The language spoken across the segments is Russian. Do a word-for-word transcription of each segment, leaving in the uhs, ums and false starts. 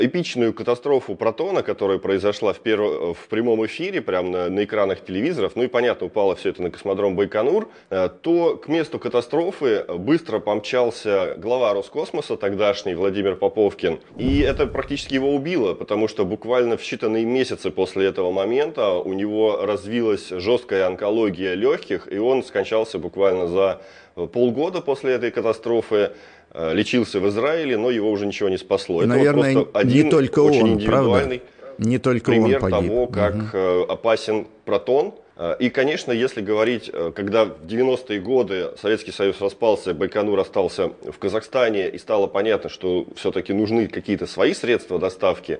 эпичную катастрофу «Протона», которая произошла в, перв... в прямом эфире, прямо на, на экранах телевизоров, ну и, понятно, упало все это на космодром Байконур, то к месту катастрофы быстро помчался глава Роскосмоса, тогдашний Владимир Поповкин. И это практически его убило, потому что буквально в считанные месяцы после этого момента у него развилась жесткая онкология легких, и он скончался буквально за полгода после этой катастрофы. Лечился в Израиле, но его уже ничего не спасло. Наверное, это просто один не только очень он, индивидуальный правда? Не только пример он погиб. того, как угу. опасен протон. И, конечно, если говорить, когда в девяностые годы Советский Союз распался, Байконур остался в Казахстане, и стало понятно, что все-таки нужны какие-то свои средства доставки,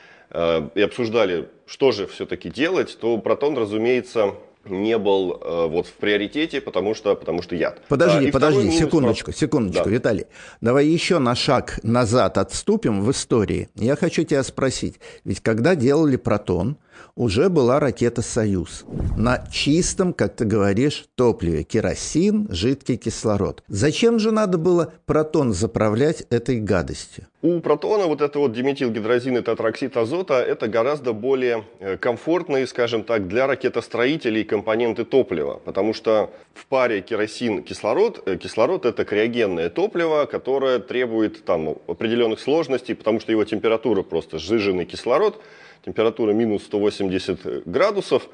и обсуждали, что же все-таки делать, то протон, разумеется, не был э, вот в приоритете, потому что, потому что яд. Подожди, а, подожди, секундочку, про... секундочку, да. Виталий. Давай еще на шаг назад отступим в истории. Я хочу тебя спросить, ведь когда делали протон, уже была ракета «Союз» на чистом, как ты говоришь, топливе, керосин, жидкий кислород. Зачем же надо было протон заправлять этой гадостью? У протона вот это вот диметилгидрозин и тетроксид азота – это гораздо более комфортные, скажем так, для ракетостроителей компоненты топлива, потому что в паре керосин-кислород, кислород – это криогенное топливо, которое требует там определенных сложностей, потому что его температура просто сжиженный кислород, температура минус сто восемьдесят градусов.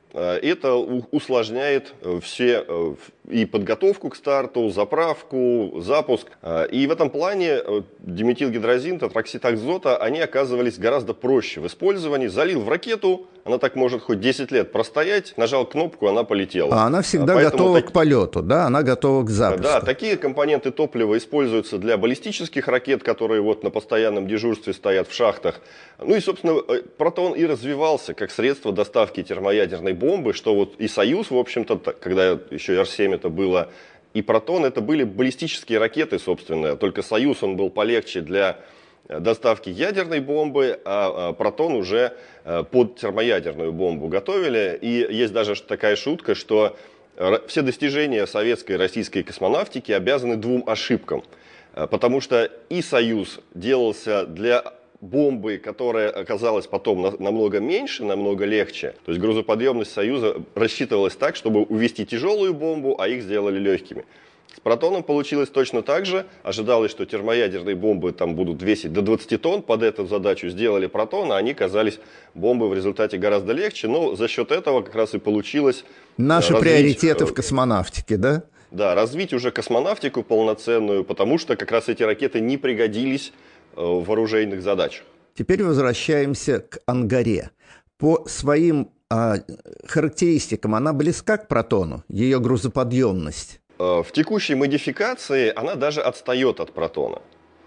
Это усложняет все и подготовку к старту, заправку, запуск. И в этом плане диметилгидрозин, тетроксид азота, они оказывались гораздо проще в использовании. Залил в ракету, она так может хоть десять лет простоять, нажал кнопку, она полетела. А она всегда Поэтому готова так... к полету, да? Она готова к запуску. Да, такие компоненты топлива используются для баллистических ракет, которые вот на постоянном дежурстве стоят в шахтах. Ну и, собственно, протон и развивался как средство доставки термоядерной бомбы, что вот и «Союз», в общем-то, когда еще эр семь это было, и «Протон» это были баллистические ракеты, собственно, только «Союз» он был полегче для доставки ядерной бомбы, а «Протон» уже под термоядерную бомбу готовили. И есть даже такая шутка, что все достижения советской и российской космонавтики обязаны двум ошибкам. Потому что и «Союз» делался для бомбы, которая оказалась потом намного меньше, намного легче. То есть грузоподъемность «Союза» рассчитывалась так, чтобы увезти тяжелую бомбу, а их сделали легкими. С «Протоном» получилось точно так же. Ожидалось, что термоядерные бомбы там будут весить до двадцати тонн. Под эту задачу сделали «Протон», а они казались бомбы в результате гораздо легче. Но за счет этого как раз и получилось... Наши развить, приоритеты в космонавтике, да? Да, развить уже космонавтику полноценную, потому что как раз эти ракеты не пригодились в оружейных задачах. Теперь возвращаемся к «Ангаре». По своим а, характеристикам она близка к «Протону», ее грузоподъемность? В текущей модификации она даже отстает от «Протона».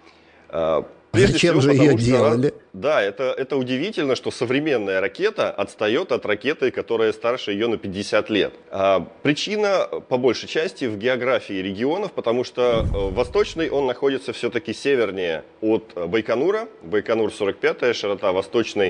Прежде Зачем всего, же ее делали? Раз, да, это, это удивительно, что современная ракета отстает от ракеты, которая старше ее на пятьдесят лет. А причина, по большей части, в географии регионов, потому что восточный он находится все-таки севернее от Байконура. Байконур сорок пятая, широта восточной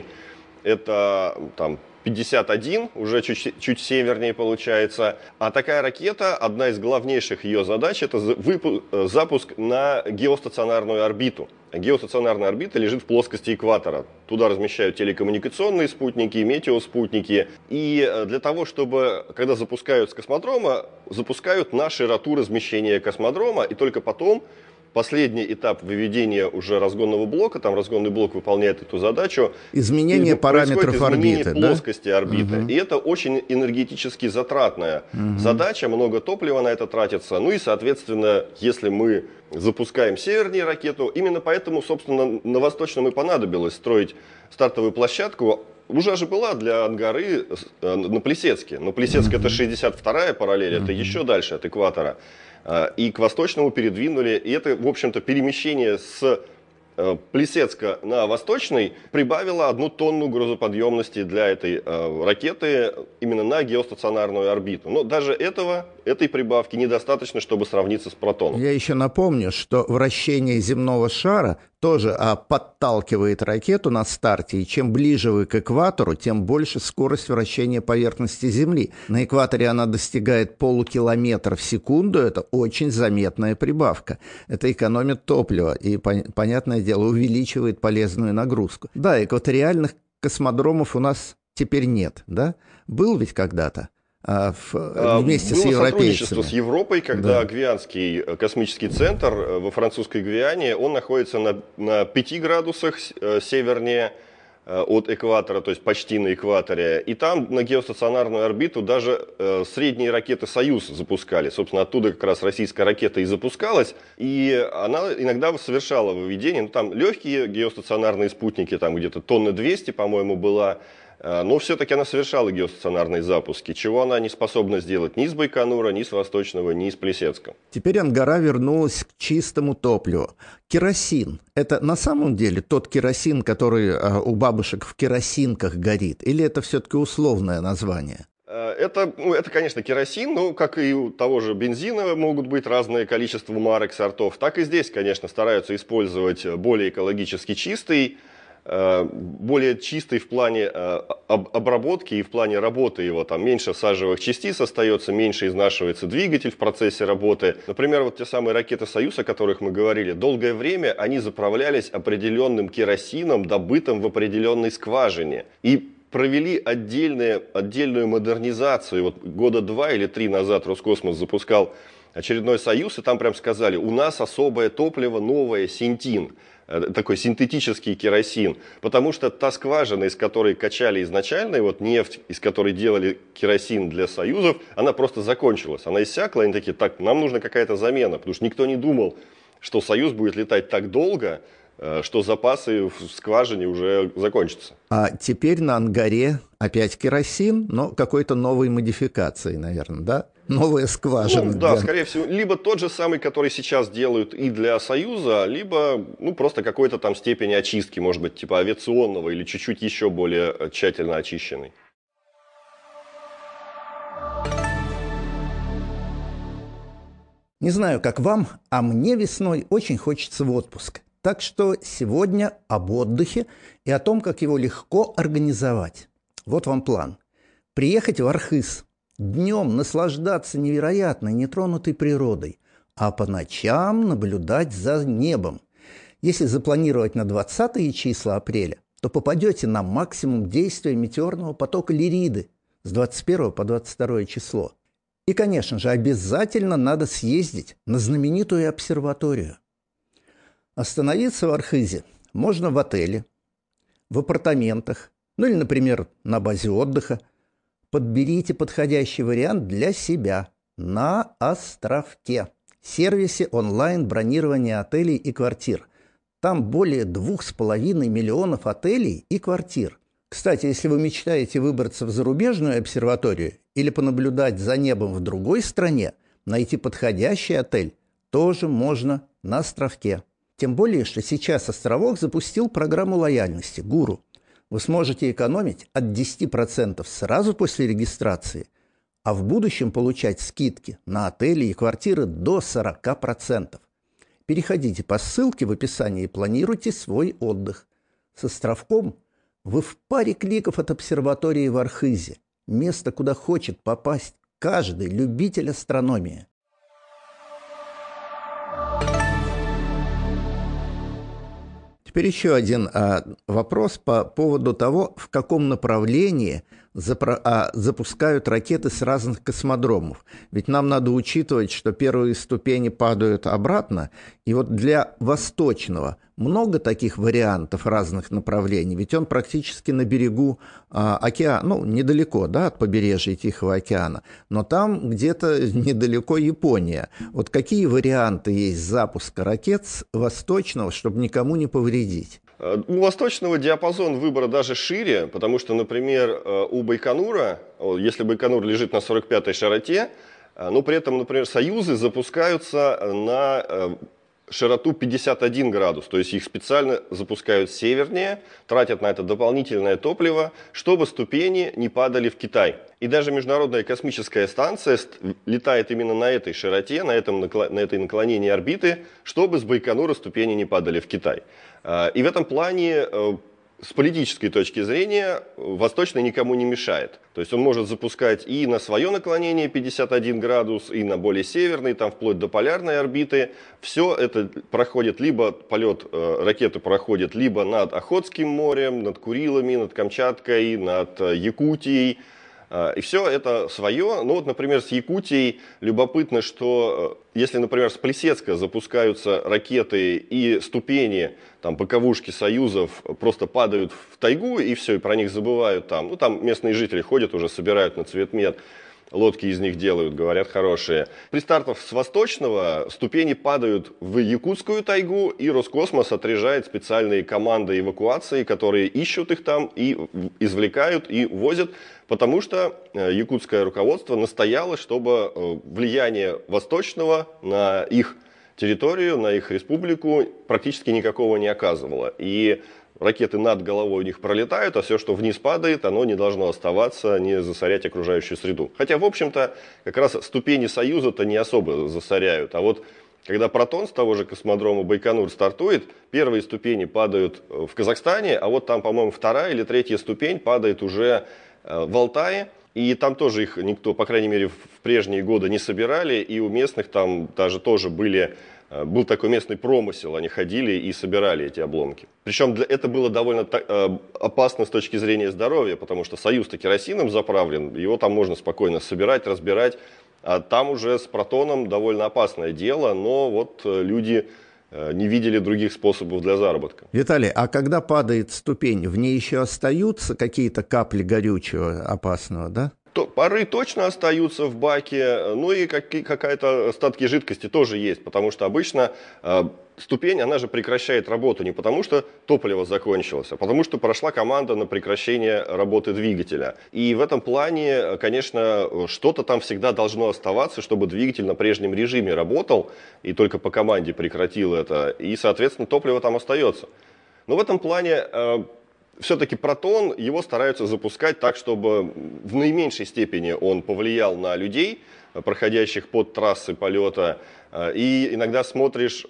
это там пятьдесят один, уже чуть, чуть севернее получается. А такая ракета, одна из главнейших ее задач, это выпу- запуск на геостационарную орбиту. Геостационарная орбита лежит в плоскости экватора. Туда размещают телекоммуникационные спутники, метеоспутники. И для того, чтобы, когда запускают с космодрома, запускают на широту размещения космодрома, и только потом последний этап выведения уже разгонного блока, там разгонный блок выполняет эту задачу. Изменение параметров изменение орбиты, плоскости да? орбиты. Угу. И это очень энергетически затратная угу. задача, много топлива на это тратится. Ну и, соответственно, если мы запускаем севернее ракету, именно поэтому, собственно, на Восточном и понадобилось строить стартовую площадку. Уже же была для Ангары на Плесецке. Но Плесецк угу. это шестьдесят вторая параллель, угу. это еще дальше от экватора. И к Восточному передвинули. И это, в общем-то, перемещение с Плесецка на Восточный прибавило одну тонну грузоподъемности для этой э, ракеты именно на геостационарную орбиту. Но даже этого, этой прибавки недостаточно, чтобы сравниться с «Протоном». Я еще напомню, что вращение земного шара тоже а, подталкивает ракету на старте, и чем ближе вы к экватору, тем больше скорость вращения поверхности Земли. На экваторе она достигает полукилометра в секунду, это очень заметная прибавка. Это экономит топливо, и пон- понятное дело, увеличивает полезную нагрузку. Да, экваториальных космодромов у нас теперь нет, да? Был ведь когда-то. А в, вместе Было с европейцами. сотрудничество с Европой, когда да. Гвианский космический центр во французской Гвиане, он находится на, на пяти градусах севернее от экватора, то есть почти на экваторе. И там на геостационарную орбиту даже э, средние ракеты «Союз» запускали. Собственно, оттуда как раз российская ракета и запускалась. И она иногда совершала выведение. Ну, там легкие геостационарные спутники, там где-то тонны двести, по-моему, была. Но все-таки она совершала геостационарные запуски, чего она не способна сделать ни с Байконура, ни с Восточного, ни с Плесецка. Теперь Ангара вернулась к чистому топливу. Керосин – это на самом деле тот керосин, который у бабушек в керосинках горит? Или это все-таки условное название? Это, ну, это, конечно, керосин, но как и у того же бензина могут быть разное количество марок, сортов, так и здесь, конечно, стараются использовать более экологически чистый, более чистый в плане обработки и в плане работы его. Там меньше сажевых частиц остается, меньше изнашивается двигатель в процессе работы. Например, вот те самые ракеты «Союз», о которых мы говорили, долгое время они заправлялись определенным керосином, добытым в определенной скважине. И провели отдельные, отдельную модернизацию. Вот года два или три назад Роскосмос запускал очередной «Союз», и там прям сказали, у нас особое топливо новое, синтин. Такой синтетический керосин, потому что та скважина, из которой качали изначально, вот нефть, из которой делали керосин для союзов, она просто закончилась, она иссякла, и они такие, так, нам нужна какая-то замена, потому что никто не думал, что союз будет летать так долго, что запасы в скважине уже закончатся. А теперь на Ангаре опять керосин, но какой-то новой модификацией, наверное, да? Новая скважина. Ну, да, для... скорее всего, либо тот же самый, который сейчас делают и для Союза, либо ну, просто какой-то там степень очистки, может быть, типа авиационного или чуть-чуть еще более тщательно очищенный. Не знаю, как вам, а мне весной очень хочется в отпуск. Так что сегодня об отдыхе и о том, как его легко организовать. Вот вам план. Приехать в Архыз. Днем наслаждаться невероятной, нетронутой природой, а по ночам наблюдать за небом. Если запланировать на двадцатые числа апреля, то попадете на максимум действия метеорного потока Лириды с двадцать первого по двадцать второе число. И, конечно же, обязательно надо съездить на знаменитую обсерваторию. Остановиться в Архызе можно в отеле, в апартаментах, ну или, например, на базе отдыха. Подберите подходящий вариант для себя на Островке, сервисе онлайн-бронирования отелей и квартир. Там более двух с половиной миллионов отелей и квартир. Кстати, если вы мечтаете выбраться в зарубежную обсерваторию или понаблюдать за небом в другой стране, найти подходящий отель тоже можно на Островке. Тем более, что сейчас Островок запустил программу лояльности «Гуру». Вы сможете экономить от десяти процентов сразу после регистрации, а в будущем получать скидки на отели и квартиры до сорока процентов. Переходите по ссылке в описании и планируйте свой отдых. С Островком вы в паре кликов от обсерватории в Архызе. Место, куда хочет попасть каждый любитель астрономии. Теперь еще один а, вопрос по поводу того, в каком направлении запро- а, запускают ракеты с разных космодромов. Ведь нам надо учитывать, что первые ступени падают обратно. И вот для Восточного много таких вариантов разных направлений. Ведь он практически на берегу а, океана, ну, недалеко, да, от побережья Тихого океана. Но там где-то недалеко Япония. Вот какие варианты есть запуска ракет с Восточного, чтобы никому не повредить? У Восточного диапазон выбора даже шире, потому что, например, у Байконура, если Байконур лежит на сорок пятой широте, но при этом, например, Союзы запускаются на широту пятьдесят один градус, то есть их специально запускают севернее, тратят на это дополнительное топливо, чтобы ступени не падали в Китай. И даже Международная космическая станция летает именно на этой широте, на, этом, на этой наклонении орбиты, чтобы с Байконура ступени не падали в Китай. И в этом плане с политической точки зрения Восточный никому не мешает. То есть он может запускать и на свое наклонение пятьдесят один градус, и на более северный, там вплоть до полярной орбиты. Все это проходит, либо полет э, ракеты проходит либо над Охотским морем, над Курилами, над Камчаткой, над э, Якутией. И все это свое. Ну вот, например, с Якутией любопытно, что если, например, с Плесецка запускаются ракеты и ступени, там, боковушки союзов просто падают в тайгу, и все, и про них забывают там. Ну, там местные жители ходят уже, собирают на цветмет, лодки из них делают, говорят, хорошие. При стартах с Восточного ступени падают в Якутскую тайгу, и Роскосмос отряжает специальные команды эвакуации, которые ищут их там и извлекают, и возят, потому что якутское руководство настояло, чтобы влияние Восточного на их территорию, на их республику практически никакого не оказывало. И ракеты над головой у них пролетают, а все, что вниз падает, оно не должно оставаться, не засорять окружающую среду. Хотя, в общем-то, как раз ступени Союза-то не особо засоряют. А вот когда Протон с того же космодрома Байконур стартует, первые ступени падают в Казахстане, а вот там, по-моему, вторая или третья ступень падает уже в Алтае. И там тоже их никто, по крайней мере, в прежние годы не собирали, и у местных там даже тоже были... Был такой местный промысел, они ходили и собирали эти обломки. Причем для, это было довольно э, опасно с точки зрения здоровья, потому что Союз-то керосином заправлен, его там можно спокойно собирать, разбирать, а там уже с Протоном довольно опасное дело, но вот э, люди э, не видели других способов для заработка. Виталий, а когда падает ступень, в ней еще остаются какие-то капли горючего опасного, да? То, пары точно остаются в баке, ну и какие-то остатки жидкости тоже есть, потому что обычно э, ступень, она же прекращает работу не потому, что топливо закончилось, а потому что прошла команда на прекращение работы двигателя. И в этом плане, конечно, что-то там всегда должно оставаться, чтобы двигатель на прежнем режиме работал, и только по команде прекратил это, и, соответственно, топливо там остается. Но в этом плане... Э, Все-таки Протон, его стараются запускать так, чтобы в наименьшей степени он повлиял на людей, проходящих под трассы полета. И иногда смотришь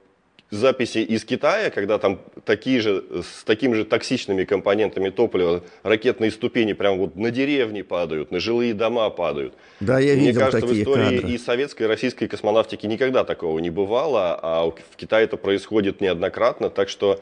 записи из Китая, когда там такие же, с такими же токсичными компонентами топлива ракетные ступени прямо вот на деревни падают, на жилые дома падают. Да, я Мне видел кажется, такие в истории кадры. и советской, и российской космонавтики никогда такого не бывало, а в Китае это происходит неоднократно, так что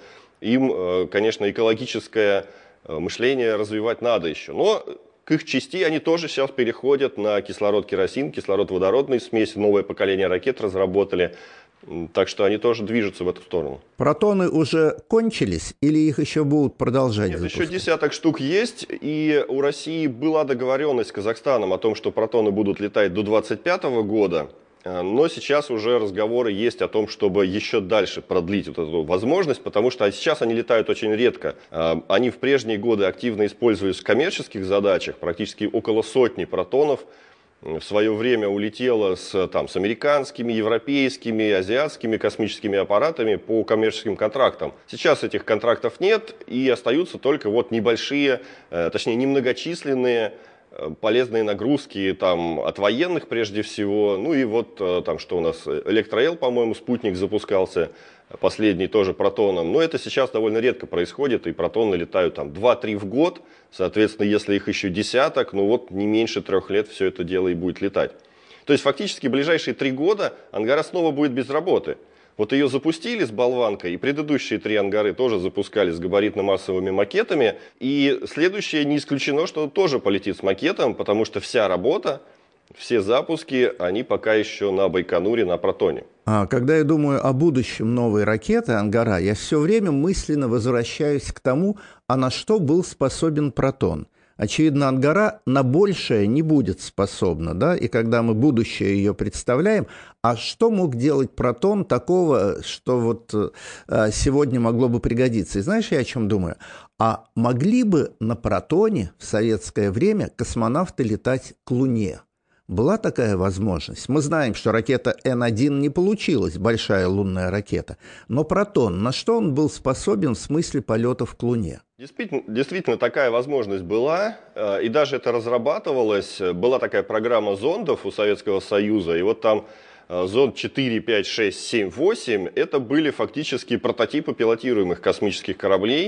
им, конечно, экологическое мышление развивать надо еще. Но к их части они тоже сейчас переходят на кислород-керосин, кислород-водородную смесь. Новое поколение ракет разработали. Так что они тоже движутся в эту сторону. Протоны уже кончились или их еще будут продолжать Нет, запускать? еще десяток штук есть. И у России была договоренность с Казахстаном о том, что протоны будут летать до двадцать пятого года. Но сейчас уже разговоры есть о том, чтобы еще дальше продлить вот эту возможность, потому что сейчас они летают очень редко. Они в прежние годы активно использовались в коммерческих задачах, практически около сотни протонов в свое время улетело с, там, с американскими, европейскими, азиатскими космическими аппаратами по коммерческим контрактам. Сейчас этих контрактов нет, и остаются только вот небольшие, точнее немногочисленные полезные нагрузки там, от военных прежде всего. Ну и вот там что у нас, Электроэл, по-моему, спутник запускался, последний тоже протоном. Но это сейчас довольно редко происходит, и протоны летают там два-три в год. Соответственно, если их еще десяток, ну вот не меньше трех лет все это дело и будет летать. То есть фактически ближайшие три года Ангара снова будет без работы. Вот ее запустили с болванкой, и предыдущие три ангары тоже запускали с габаритно-массовыми макетами. И следующее не исключено, что тоже полетит с макетом, потому что вся работа, все запуски, они пока еще на Байконуре, на Протоне. А, когда я думаю о будущем новой ракеты «Ангара», я все время мысленно возвращаюсь к тому, а на что был способен Протон. Очевидно, «Ангара» на большее не будет способна, да, и когда мы будущее ее представляем, а что мог делать Протон такого, что вот э, сегодня могло бы пригодиться? И знаешь, я о чем думаю? А могли бы на Протоне в советское время космонавты летать к Луне? Была такая возможность. Мы знаем, что ракета Н один не получилась, большая лунная ракета. Но Протон, на что он был способен в смысле полетов к Луне? Действительно, действительно такая возможность была, и даже это разрабатывалось. Была такая программа зондов у Советского Союза, и вот там зонд четыре, пять, шесть, семь, восемь, это были фактически прототипы пилотируемых космических кораблей.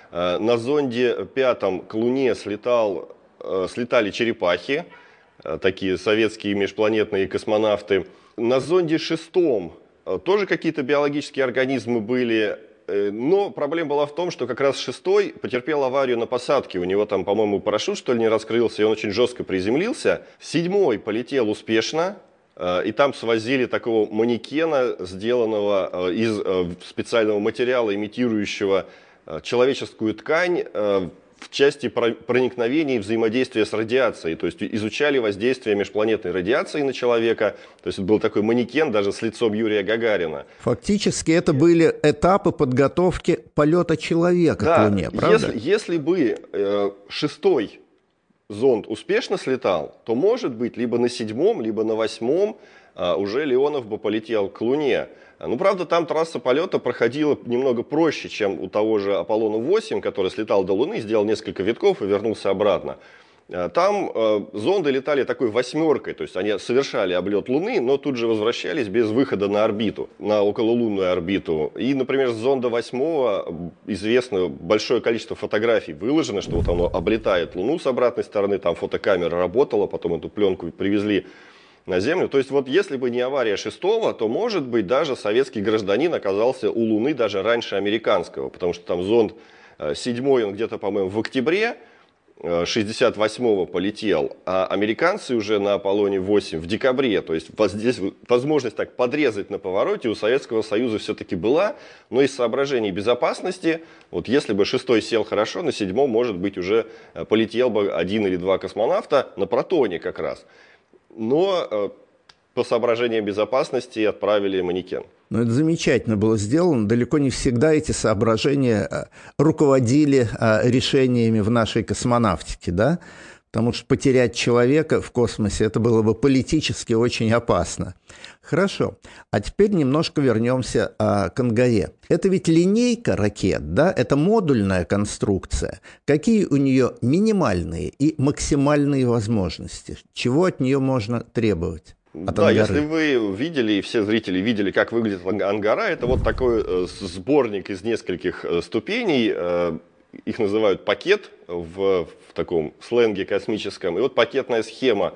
На зонде пятом к Луне слетал, слетали черепахи, такие советские межпланетные космонавты. На зонде шестом тоже какие-то биологические организмы были, но проблема была в том, что как раз шестой потерпел аварию на посадке. У него там, по-моему, парашют, что ли, не раскрылся, и он очень жестко приземлился. Седьмой полетел успешно, и там свозили такого манекена, сделанного из специального материала, имитирующего человеческую ткань, в части проникновения и взаимодействия с радиацией. То есть изучали воздействие межпланетной радиации на человека. То есть это был такой манекен даже с лицом Юрия Гагарина. Фактически это были этапы подготовки полета человека да, к Луне, правда? Если, если бы э, шестой зонд успешно слетал, то, может быть, либо на седьмом, либо на восьмом э, уже Леонов бы полетел к Луне. Ну, правда, там трасса полета проходила немного проще, чем у того же Аполлона восемь, который слетал до Луны, сделал несколько витков и вернулся обратно. Там э, зонды летали такой восьмеркой, то есть они совершали облет Луны, но тут же возвращались без выхода на орбиту, на окололунную орбиту. И, например, с зонда восьмого известно большое количество фотографий выложено, что вот оно облетает Луну с обратной стороны, там фотокамера работала, потом эту пленку привезли на Землю. То есть вот если бы не авария шестого, то, может быть, даже советский гражданин оказался у Луны даже раньше американского, потому что там зонд седьмой, он где-то, по-моему, в октябре шестьдесят восьмого полетел, а американцы уже на Аполлоне восемь в декабре. То есть вот здесь возможность так подрезать на повороте у Советского Союза все-таки была, но из соображений безопасности, вот если бы шестой сел хорошо, на седьмом, может быть, уже полетел бы один или два космонавта на Протоне как раз. Но э, по соображениям безопасности отправили манекен. Ну, это замечательно было сделано. Далеко не всегда эти соображения руководили решениями в нашей космонавтике, да? Потому что потерять человека в космосе, это было бы политически очень опасно. Хорошо. А теперь немножко вернемся а, к Ангаре. Это ведь линейка ракет, да? Это модульная конструкция. Какие у нее минимальные и максимальные возможности? Чего от нее можно требовать? От да, Ангары? Если вы видели, и все зрители видели, как выглядит Ангара, это вот такой э, сборник из нескольких э, ступеней. Э, их называют пакет в, в таком сленге космическом. И вот пакетная схема.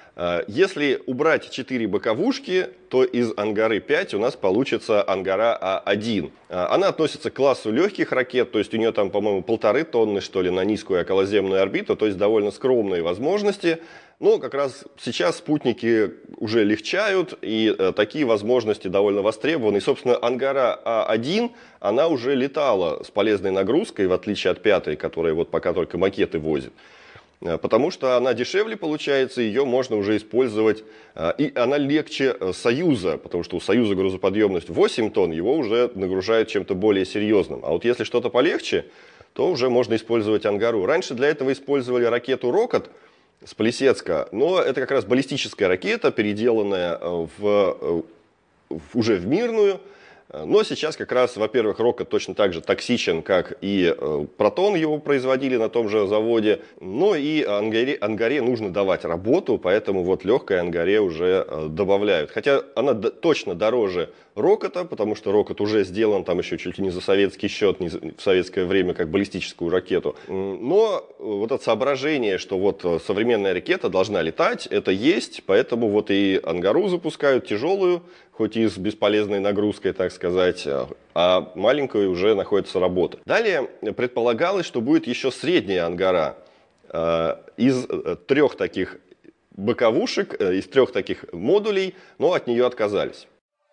Если убрать четыре боковушки, то из Ангары пять у нас получится Ангара А один. Она относится к классу легких ракет, то есть у нее там, по-моему, полторы тонны, что ли, на низкую околоземную орбиту, то есть довольно скромные возможности. Но как раз сейчас спутники уже легчают, и э, такие возможности довольно востребованы. И, собственно, Ангара А один, она уже летала с полезной нагрузкой, в отличие от пятой, которая вот пока только макеты возит. Потому что она дешевле получается, ее можно уже использовать, и она легче Союза, потому что у Союза грузоподъемность восемь тонн, его уже нагружают чем-то более серьезным. А вот если что-то полегче, то уже можно использовать Ангару. Раньше для этого использовали ракету «Рокот» с Плесецка, но это как раз баллистическая ракета, переделанная в, в, уже в мирную. Но сейчас как раз, во-первых, «Рокот» точно так же токсичен, как и э, «Протон», его производили на том же заводе. Но и Ангаре, Ангаре нужно давать работу, поэтому вот легкой Ангаре уже э, добавляют. Хотя она д- точно дороже «Рокота», потому что «Рокот» уже сделан там еще чуть ли не за советский счет, не за, в советское время, как баллистическую ракету. Но вот это соображение, что вот современная ракета должна летать, это есть, поэтому вот и Ангару запускают тяжелую, хоть и с бесполезной нагрузкой, так сказать, а маленькую уже находится работа. Далее предполагалось, что будет еще средняя Ангара из трех таких боковушек, из трех таких модулей, но от нее отказались.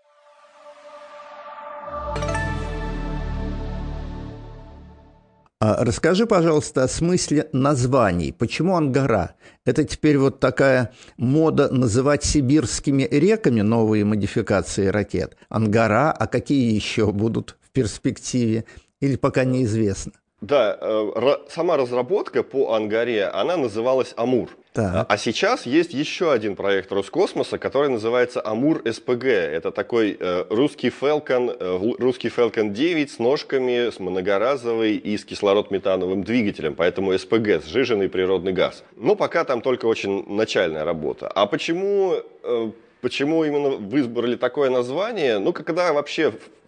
Расскажи, пожалуйста, о смысле названий. Почему Ангара? Это теперь вот такая мода называть сибирскими реками новые модификации ракет. Ангара, а какие еще будут в перспективе? Или пока неизвестно? Да, сама разработка по Ангаре, она называлась «Амур». Так. А сейчас есть еще один проект Роскосмоса, который называется «Амур-СПГ». Это такой э, русский Falcon, э, русский Falcon девять с ножками, с многоразовой и с кислород-метановым двигателем, поэтому СПГ, сжиженный природный газ. Но пока там только очень начальная работа. А почему, э, почему именно выбрали такое название? Ну, когда вообще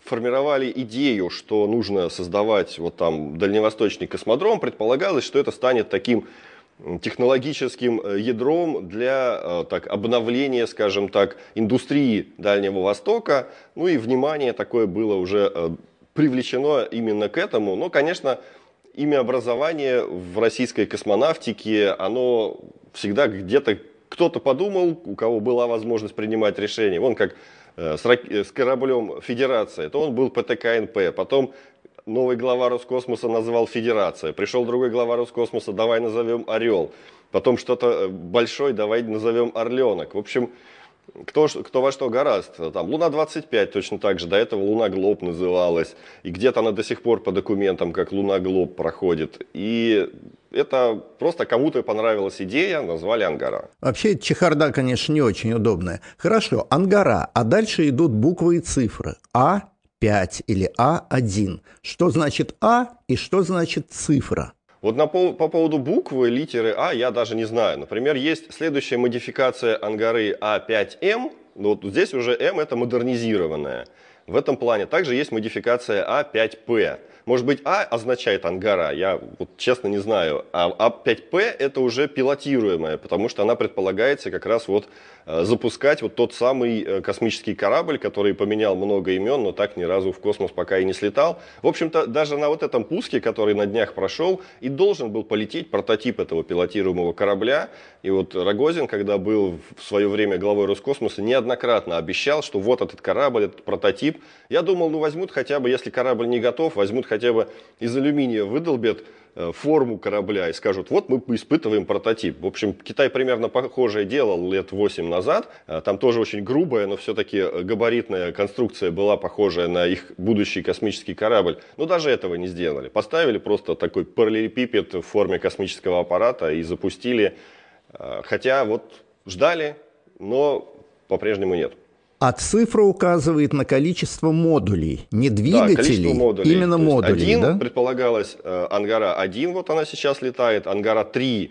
формировали идею, что нужно создавать вот там дальневосточный космодром, предполагалось, что это станет таким технологическим ядром для так, обновления, скажем так, индустрии Дальнего Востока. Ну и внимание такое было уже привлечено именно к этому. Но, конечно, имя образование в российской космонавтике, оно всегда где-то кто-то подумал, у кого была возможность принимать решения. Вон как с, с кораблем «Федерация», то он был ПТКНП, потом новый глава Роскосмоса назвал «Федерация», пришел другой глава Роскосмоса, давай назовем «Орел», потом что-то большое, давай назовем «Орленок». В общем, кто, кто во что гораст. Там Луна-двадцать пять точно так же, до этого Луна-Глоб называлась, и где-то она до сих пор по документам как Луна-Глоб проходит. И это просто кому-то понравилась идея, назвали «Ангара». Вообще, чехарда, конечно, не очень удобная. Хорошо, «Ангара», а дальше идут буквы и цифры. А пять или А один. Что значит А и что значит цифра? Вот на, по, по поводу буквы, литеры А я даже не знаю. Например, есть следующая модификация «Ангары» А пять М. Вот здесь уже М это модернизированная. В этом плане также есть модификация А пять П. Может быть, А означает «Ангара», я вот честно не знаю. А А пять П это уже пилотируемая, потому что она предполагается как раз вот запускать вот тот самый космический корабль, который поменял много имен, но так ни разу в космос пока и не слетал. В общем-то, даже на вот этом пуске, который на днях прошел, и должен был полететь прототип этого пилотируемого корабля. И вот Рогозин, когда был в свое время главой Роскосмоса, неоднократно обещал, что вот этот корабль, этот прототип. Я думал, ну возьмут хотя бы, если корабль не готов, возьмут хотя бы из алюминия, выдолбят форму корабля и скажут, вот мы испытываем прототип. В общем, Китай примерно похожее делал лет восемь назад. Там тоже очень грубая, но все-таки габаритная конструкция была похожая на их будущий космический корабль. Но даже этого не сделали. Поставили просто такой параллелепипед в форме космического аппарата и запустили. Хотя вот ждали, но по-прежнему нет. А цифра указывает на количество модулей, не двигателей, да, модулей. Именно модулей. Один, да? предполагалось, Ангара один, вот она сейчас летает, Ангара три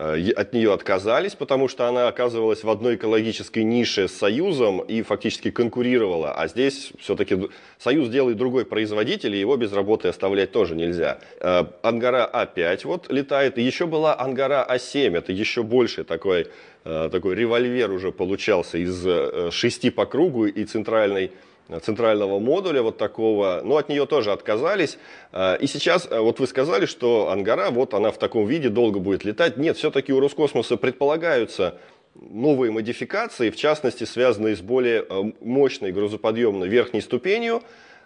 от нее отказались, потому что она оказывалась в одной экологической нише с Союзом и фактически конкурировала. А здесь все-таки Союз делает другой производитель, и его без работы оставлять тоже нельзя. Ангара А пять вот летает, и еще была Ангара А семь, это еще больше такой, такой револьвер уже получался из шести по кругу и центральной центрального модуля вот такого, но от нее тоже отказались. И сейчас, вот вы сказали, что Ангара, вот она в таком виде долго будет летать. Нет, все-таки у Роскосмоса предполагаются новые модификации, в частности, связанные с более мощной грузоподъемной верхней ступенью.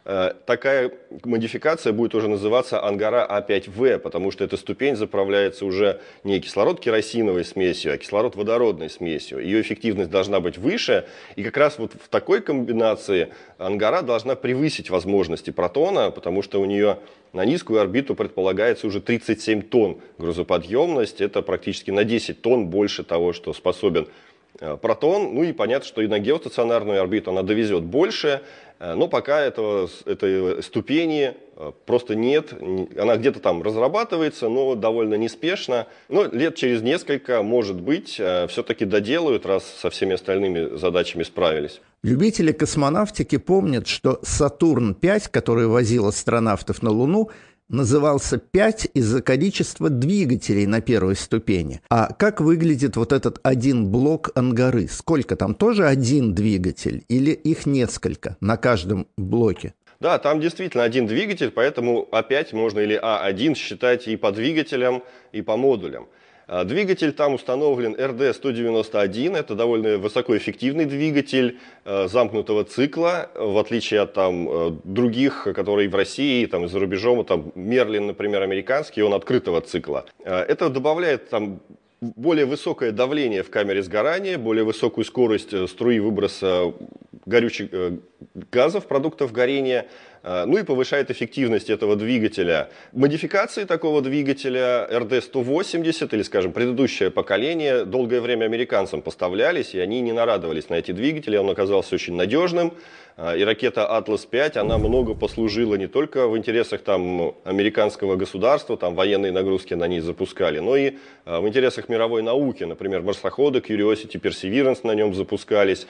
Такая модификация будет уже называться Ангара А пять В, потому что эта ступень заправляется уже не кислород-керосиновой смесью, а кислород-водородной смесью. Ее эффективность должна быть выше, и как раз вот в такой комбинации Ангара должна превысить возможности Протона, потому что у нее на низкую орбиту предполагается уже тридцать семь тонн грузоподъемность, это практически на десять тонн больше того, что способен Протон. Ну и понятно, что и на геостационарную орбиту она довезет больше, но пока этого, этой ступени просто нет. Она где-то там разрабатывается, но довольно неспешно. Но лет через несколько, может быть, все-таки доделают, раз со всеми остальными задачами справились. Любители космонавтики помнят, что Сатурн пять, который возил астронавтов на Луну, назывался пять из-за количества двигателей на первой ступени. А как выглядит вот этот один блок Ангары? Сколько там? Тоже один двигатель или их несколько на каждом блоке? Да, там действительно один двигатель, поэтому А пять можно или А один считать и по двигателям, и по модулям. Двигатель там установлен эр дэ сто девяносто один, это довольно высокоэффективный двигатель э, замкнутого цикла, в отличие от там, э, других, которые в России, там, и за рубежом, там, Мерлин, например, американский, он открытого цикла. Э, это добавляет там, более высокое давление в камере сгорания, более высокую скорость струи выброса горючих э, газов, продуктов горения, ну и повышает эффективность этого двигателя. Модификации такого двигателя эр дэ сто восемьдесят, или, скажем, предыдущее поколение, долгое время американцам поставлялись, и они не нарадовались на эти двигатели, он оказался очень надежным. И ракета Атлас пять, она много послужила не только в интересах там, американского государства, там военные нагрузки на ней запускали, но и в интересах мировой науки. Например, марсоходы Curiosity, Perseverance на нем запускались.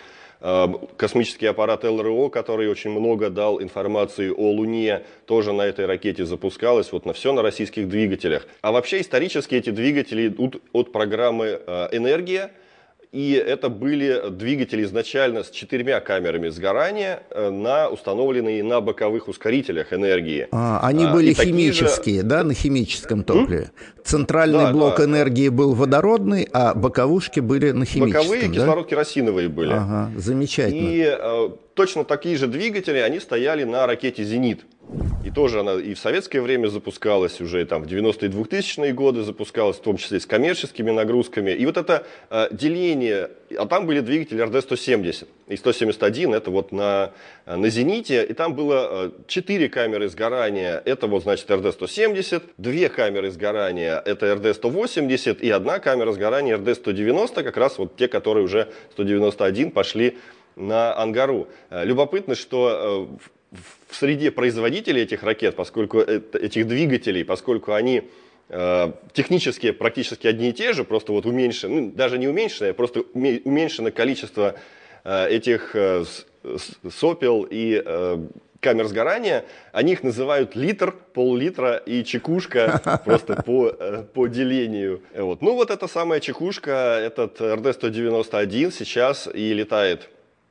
Космический аппарат эл эр о, который очень много дал информации о Луне, тоже на этой ракете запускалось. Вот на все на российских двигателях. А вообще исторически эти двигатели идут от программы «Энергия». И это были двигатели изначально с четырьмя камерами сгорания, на, установленные на боковых ускорителях энергии. А, они были и химические, же... да, на химическом топливе? М? Центральный да, блок да. энергии был водородный, а боковушки были на химическом, боковые да? кислород-керосиновые были. Ага, замечательно. И э, точно такие же двигатели, они стояли на ракете «Зенит». И тоже она и в советское время запускалась, уже там в девяностые и двухтысячные годы запускалась, в том числе с коммерческими нагрузками. И вот это э, деление, а там были двигатели эр дэ сто семьдесят и сто семьдесят один, это вот на, на «Зените», и там было четыре камеры сгорания, это вот значит эр дэ сто семьдесят, две камеры сгорания, это эр дэ сто восемьдесят, и одна камера сгорания эр дэ сто девяносто, как раз вот те, которые уже сто девяносто один пошли на Ангару. Любопытно, что в среде производителей этих ракет, поскольку этих двигателей, поскольку они э, технически практически одни и те же, просто вот уменьшено, ну, даже не уменьшенное, просто уменьшено количество э, этих э, сопел и э, камер сгорания, они их называют литр, пол-литра и чекушка просто по, по делению. Вот. Ну вот эта самая чекушка, этот эр дэ сто девяносто один сейчас и летает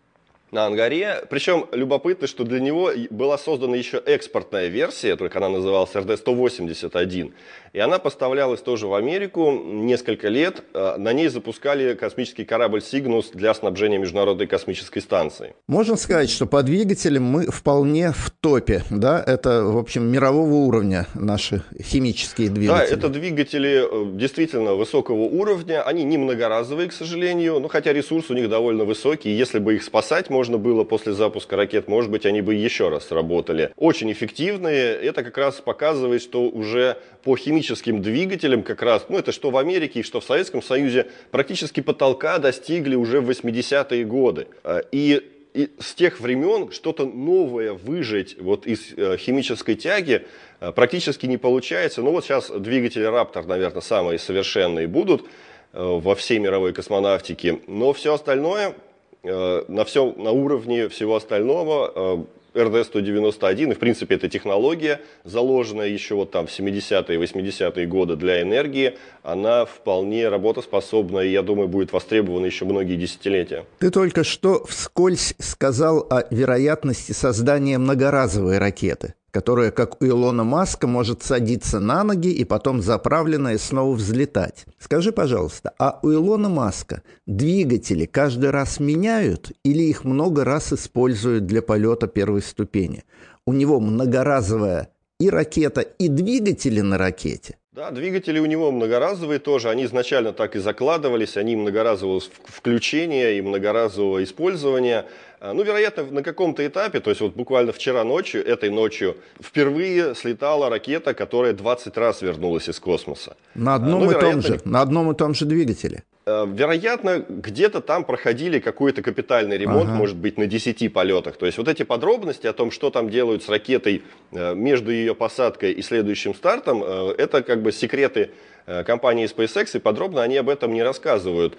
на Ангаре. Причем любопытно, что для него была создана еще экспортная версия, только она называлась эр дэ сто восемьдесят один. И она поставлялась тоже в Америку несколько лет. На ней запускали космический корабль «Сигнус» для снабжения Международной космической станции. Можно сказать, что по двигателям мы вполне в топе, да? Это, в общем, мирового уровня наши химические двигатели. Да, это двигатели действительно высокого уровня. Они не многоразовые, к сожалению, но хотя ресурс у них довольно высокий. Если бы их спасать можно было после запуска ракет, может быть, они бы еще раз работали. Очень эффективные. Это как раз показывает, что уже по химическим двигателям как раз, ну это что в Америке, что в Советском Союзе, практически потолка достигли уже в восьмидесятые годы. И, и с тех времен что-то новое выжать вот из э, химической тяги э, практически не получается. Ну вот сейчас двигатели Раптор, наверное, самые совершенные будут э, во всей мировой космонавтике. Но все остальное, э, на, все, на уровне всего остального, э, эр дэ сто девяносто один, и в принципе эта технология, заложенная еще вот там в семидесятые и восьмидесятые годы для энергии, она вполне работоспособна и, я думаю, будет востребована еще многие десятилетия. Ты только что вскользь сказал о вероятности создания многоразовой ракеты, которая, как у Илона Маска, может садиться на ноги и потом заправленная снова взлетать. Скажи, пожалуйста, а у Илона Маска двигатели каждый раз меняют или их много раз используют для полета первой ступени? У него многоразовая и ракета, и двигатели на ракете? Да, двигатели у него многоразовые тоже, они изначально так и закладывались, они многоразового включения и многоразового использования. Ну, вероятно, на каком-то этапе, то есть вот буквально вчера ночью, этой ночью, впервые слетала ракета, которая двадцать раз вернулась из космоса. На одном, ну, и, том же, на одном и том же двигателе? Вероятно, где-то там проходили какой-то капитальный ремонт, ага. может быть, на десяти полетах. То есть вот эти подробности о том, что там делают с ракетой между ее посадкой и следующим стартом, это как бы секреты компании SpaceX, и подробно они об этом не рассказывают.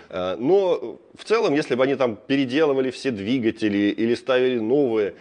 Но в целом, если бы они там переделывали все двигатели или ставили новые,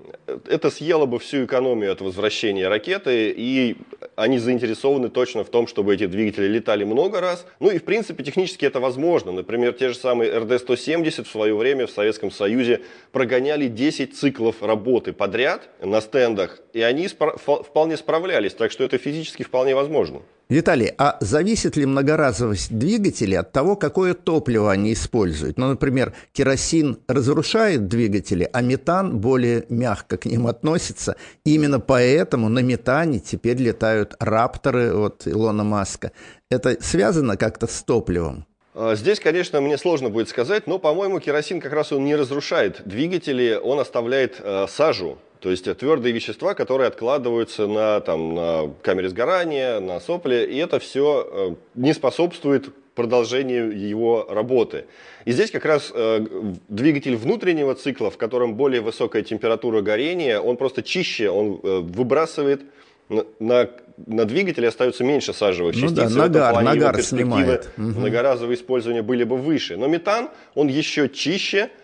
это съело бы всю экономию от возвращения ракеты, и они заинтересованы точно в том, чтобы эти двигатели летали много раз. Ну и в принципе технически это возможно. Например, те же самые эр дэ сто семьдесят в свое время в Советском Союзе прогоняли десять циклов работы подряд на стендах, и они спра- вполне справлялись, так что это физически вполне возможно. Виталий, а зависит ли многоразовость двигателей от того, какое топливо они используют? Ну, например, керосин разрушает двигатели, а метан более мягко к ним относится. И именно поэтому на метане теперь летают рапторы от Илона Маска. Это связано как-то с топливом? Здесь, конечно, мне сложно будет сказать, но, по-моему, керосин как раз он не разрушает двигатели, он оставляет э, сажу. То есть твердые вещества, которые откладываются на, там, на камере сгорания, на сопле, и это все э, не способствует продолжению его работы. И здесь как раз э, двигатель внутреннего цикла, в котором более высокая температура горения, он просто чище, он э, выбрасывает на, на, на двигателе остается меньше сажевых частиц. Ну да, нагар, нагар снимает. Многоразовые использования были бы выше. Но метан, он еще чище,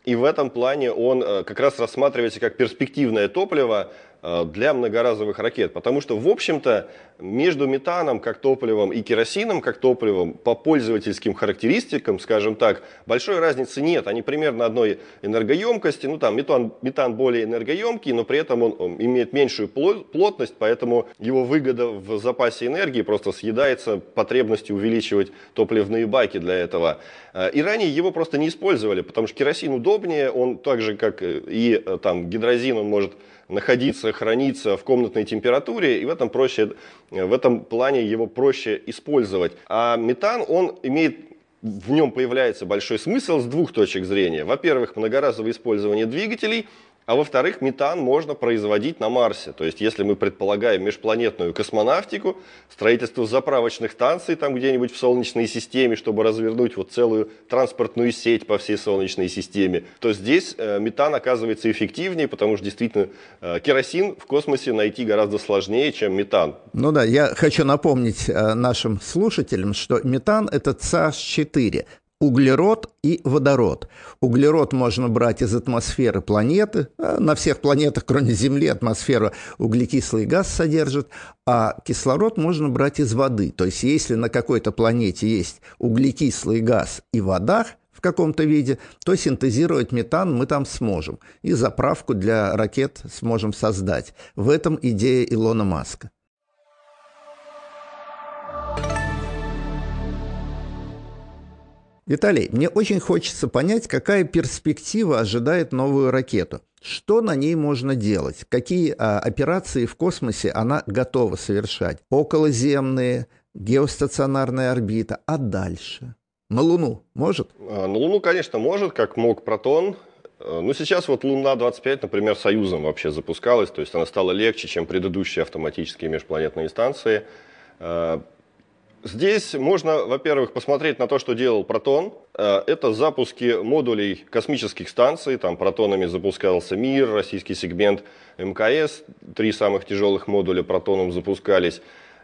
И в этом плане он как раз рассматривается как перспективное топливо для многоразовых ракет. Потому что, в общем-то, между метаном как топливом и керосином как топливом по пользовательским характеристикам, скажем так, большой разницы нет. Они примерно одной энергоемкости. Ну, там метан, метан более энергоемкий, но при этом он, он имеет меньшую плотность, поэтому его выгода в запасе энергии просто съедается потребностью увеличивать топливные баки для этого. И ранее его просто не использовали, потому что керосин удобнее, он так же, как и там, гидрозин, он может находиться, храниться в комнатной температуре, и в этом, проще, в этом плане его проще использовать. А метан, он имеет, в нем появляется большой смысл с двух точек зрения. Во-первых, многоразовое использование двигателей, а во-вторых, метан можно производить на Марсе. То есть, если мы предполагаем межпланетную космонавтику, строительство заправочных станций там где-нибудь в Солнечной системе, чтобы развернуть вот целую транспортную сеть по всей Солнечной системе, то здесь э, метан оказывается эффективнее, потому что действительно э, керосин в космосе найти гораздо сложнее, чем метан. Ну да, я хочу напомнить э, нашим слушателям, что метан – это цэ аш четыре. Углерод и водород. Углерод можно брать из атмосферы планеты. На всех планетах, кроме Земли, атмосфера углекислый газ содержит. А кислород можно брать из воды. То есть, если на какой-то планете есть углекислый газ и вода в каком-то виде, то синтезировать метан мы там сможем. И заправку для ракет сможем создать. В этом идея Илона Маска. Виталий, мне очень хочется понять, какая перспектива ожидает новую ракету. Что на ней можно делать? Какие а, операции в космосе она готова совершать? Околоземные, геостационарная орбита. А дальше? На Луну может? На Луну, конечно, может, как мог Протон. Ну, сейчас вот Луна двадцать пять, например, Союзом вообще запускалась. То есть она стала легче, чем предыдущие автоматические межпланетные станции. Здесь можно, во-первых, посмотреть на то, что делал Протон. Это запуски модулей космических станций. Там Протонами запускался МИР, российский сегмент эм ка эс. Три самых тяжелых модуля Протоном запускались.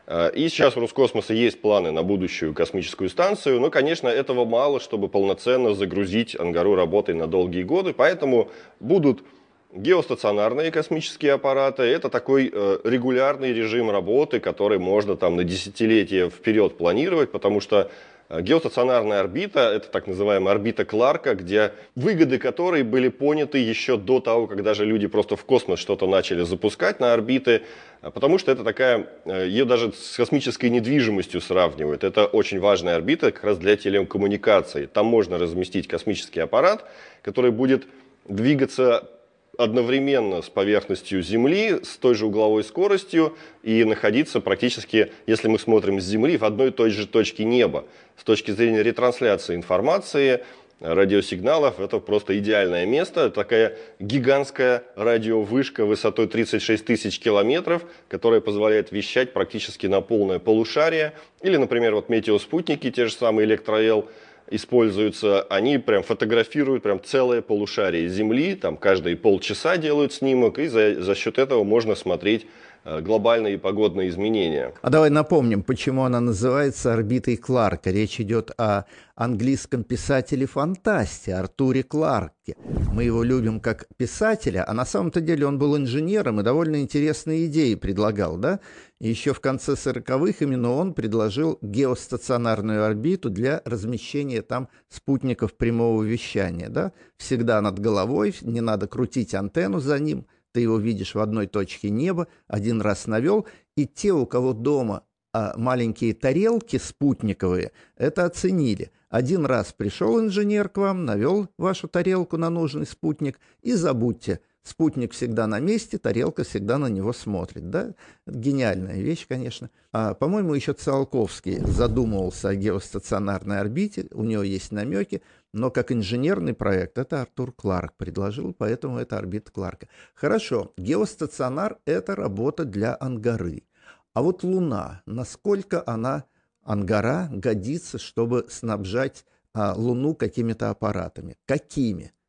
И сейчас у Роскосмоса есть планы на будущую космическую станцию. Но, конечно, этого мало, чтобы полноценно загрузить Ангару работой на долгие годы. Поэтому будут геостационарные космические аппараты. Это такой э, регулярный режим работы, который можно там на десятилетия вперед планировать, потому что э, геостационарная орбита – это так называемая орбита Кларка, где выгоды которой были поняты еще до того, как даже люди просто в космос что-то начали запускать на орбиты, потому что это такая, э, ее даже с космической недвижимостью сравнивают. Это очень важная орбита как раз для телекоммуникаций. Там можно разместить космический аппарат, который будет двигаться одновременно с поверхностью Земли, с той же угловой скоростью и находиться практически, если мы смотрим с Земли, в одной и той же точке неба. С точки зрения ретрансляции информации, радиосигналов, это просто идеальное место. Это такая гигантская радиовышка высотой тридцать шесть тысяч километров, которая позволяет вещать практически на полное полушарие. Или, например, вот метеоспутники, те же самые Электроэл, используются, они прям фотографируют прям целое полушарие Земли, там каждые полчаса делают снимок, и за, за счет этого можно смотреть глобальные погодные изменения. А давай напомним, почему она называется орбитой Кларка. Речь идет о английском писателе-фантасте Артуре Кларке. Мы его любим как писателя, а на самом-то деле он был инженером и довольно интересные идеи предлагал, да? И еще в конце сороковых именно он предложил геостационарную орбиту для размещения там спутников прямого вещания, да? Всегда над головой, не надо крутить антенну за ним. Ты его видишь в одной точке неба, один раз навел, и те, у кого дома а, маленькие тарелки спутниковые, это оценили. Один раз пришел инженер к вам, навел вашу тарелку на нужный спутник, и забудьте, спутник всегда на месте, тарелка всегда на него смотрит. Да? Гениальная вещь, конечно. А, по-моему, еще Циолковский задумывался о геостационарной орбите, у него есть намеки, но как инженерный проект это Артур Кларк предложил, поэтому это орбита Кларка. Хорошо, геостационар – это работа для Ангары. А вот Луна, насколько она, Ангара, годится, чтобы снабжать а, Луну какими-то аппаратами? Какими?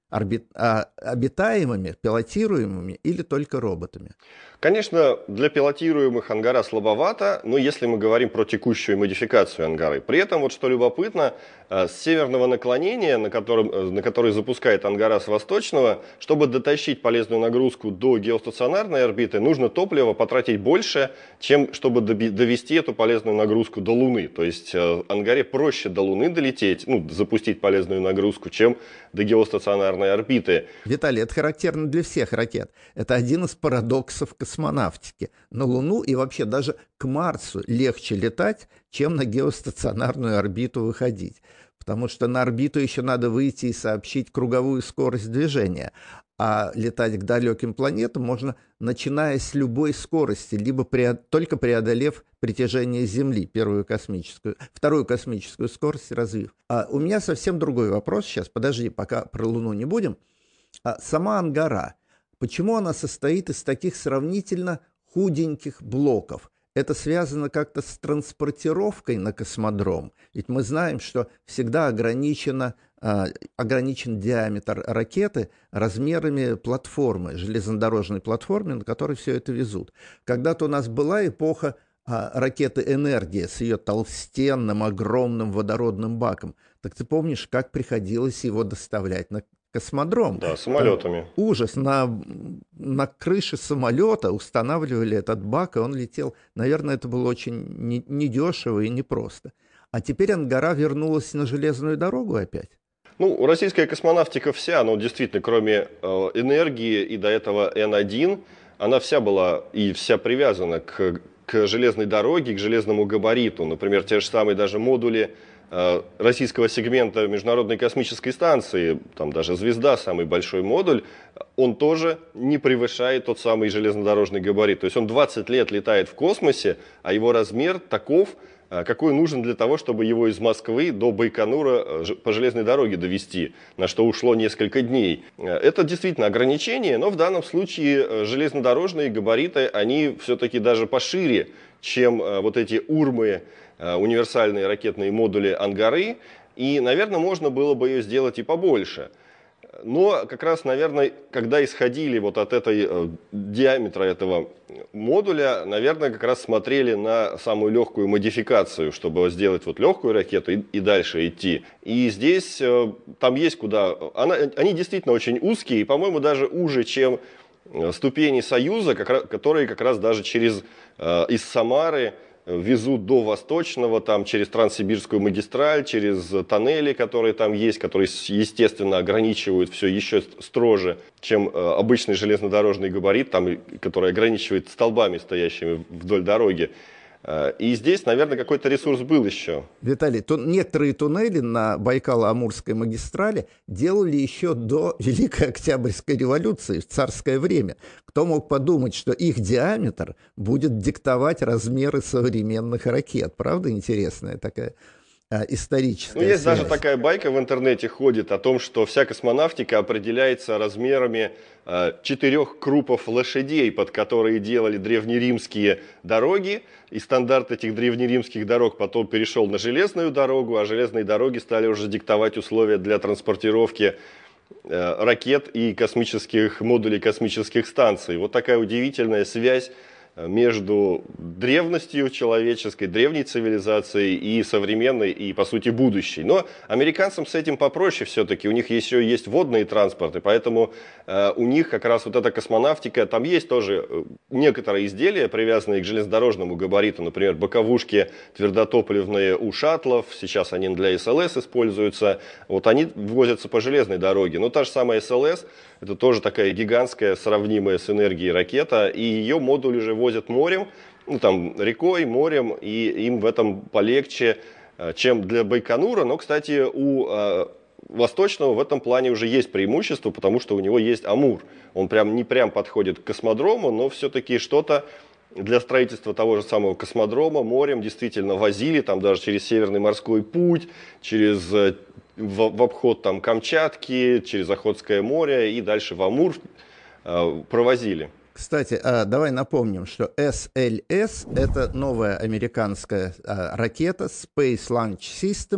орбит... а, обитаемыми, пилотируемыми или только роботами? Конечно, для пилотируемых Ангара слабовато, но если мы говорим про текущую модификацию Ангары. При этом, вот что любопытно, с северного наклонения, на котором, на который запускает Ангара с восточного, чтобы дотащить полезную нагрузку до геостационарной орбиты, нужно топливо потратить больше, чем чтобы довести эту полезную нагрузку до Луны. То есть Ангаре проще до Луны долететь, ну, запустить полезную нагрузку, чем до геостационарной орбиты. Виталий, это характерно для всех ракет. Это один из парадоксов космонавтики. На Луну и вообще даже к Марсу легче летать, чем на геостационарную орбиту выходить. Потому что на орбиту еще надо выйти и сообщить круговую скорость движения. А летать к далеким планетам можно, начиная с любой скорости, либо преод... только преодолев притяжение Земли, первую космическую, вторую космическую скорость развив. А у меня совсем другой вопрос сейчас. Подожди, пока про Луну не будем. А сама Ангара, почему она состоит из таких сравнительно худеньких блоков? Это связано как-то с транспортировкой на космодром. Ведь мы знаем, что всегда ограничено, э, ограничен диаметр ракеты размерами платформы, железнодорожной платформы, на которой все это везут. Когда-то у нас была эпоха э, ракеты «Энергия» с ее толстенным, огромным водородным баком. Так ты помнишь, как приходилось его доставлять на космодром? Да, самолетами. Там ужас. На, на крыше самолета устанавливали этот бак, и он летел. Наверное, это было очень недешево и непросто. А теперь Ангара вернулась на железную дорогу опять? Ну, российская космонавтика вся, ну, действительно, кроме э, энергии и до этого Эн один, она вся была и вся привязана к, к железной дороге, к железному габариту. Например, те же самые даже модули российского сегмента Международной космической станции, там даже «Звезда», самый большой модуль, он тоже не превышает тот самый железнодорожный габарит. То есть он двадцать лет летает в космосе, а его размер таков, какой нужен для того, чтобы его из Москвы до Байконура по железной дороге довести, на что ушло несколько дней. Это действительно ограничение, но в данном случае железнодорожные габариты, они все-таки даже пошире, чем вот эти урмы, универсальные ракетные модули Ангары, и, наверное, можно было бы ее сделать и побольше. Но как раз, наверное, когда исходили вот от этой э, диаметра этого модуля, наверное, как раз смотрели на самую легкую модификацию, чтобы сделать вот легкую ракету и, и дальше идти. И здесь э, там есть куда... Она, они действительно очень узкие, и, по-моему, даже уже, чем ступени Союза, как раз, которые как раз даже через э, из Самары везут до Восточного, там, через Транссибирскую магистраль, через тоннели, которые там есть, которые, естественно, ограничивают все еще строже, чем э, обычный железнодорожный габарит, там, который ограничивает столбами, стоящими вдоль дороги. Э, и здесь, наверное, какой-то ресурс был еще. Виталий, то некоторые туннели на Байкало-Амурской магистрали делали еще до Великой Октябрьской революции, в царское время. Кто мог подумать, что их диаметр будет диктовать размеры современных ракет? Правда, интересная такая а, историческая Ну, есть связь. даже такая байка в интернете ходит о том, что вся космонавтика определяется размерами э, четырех крупов лошадей, под которые делали древнеримские дороги. И стандарт этих древнеримских дорог потом перешел на железную дорогу, а железные дороги стали уже диктовать условия для транспортировки ракет и космических модулей космических станций. Вот такая удивительная связь между древностью человеческой, древней цивилизацией и современной, и, по сути, будущей. Но американцам с этим попроще все-таки. У них еще есть водные транспорты, поэтому э, у них как раз вот эта космонавтика, там есть тоже некоторые изделия, привязанные к железнодорожному габариту, например, боковушки твердотопливные у шаттлов, сейчас они для эс эл эс используются, вот они возятся по железной дороге. Но та же самая эс эл эс, это тоже такая гигантская, сравнимая с энергией ракета, и ее модуль уже возят морем, ну, там, рекой, морем, и им в этом полегче, чем для Байконура. Но, кстати, у э, Восточного в этом плане уже есть преимущество, потому что у него есть Амур. Он прям не прям подходит к космодрому, но все-таки что-то для строительства того же самого космодрома морем действительно возили, там даже через Северный морской путь, через в, в обход там Камчатки, через Охотское море и дальше в Амур э, провозили. Кстати, давай напомним, что эс эл эс – это новая американская ракета Space Launch System,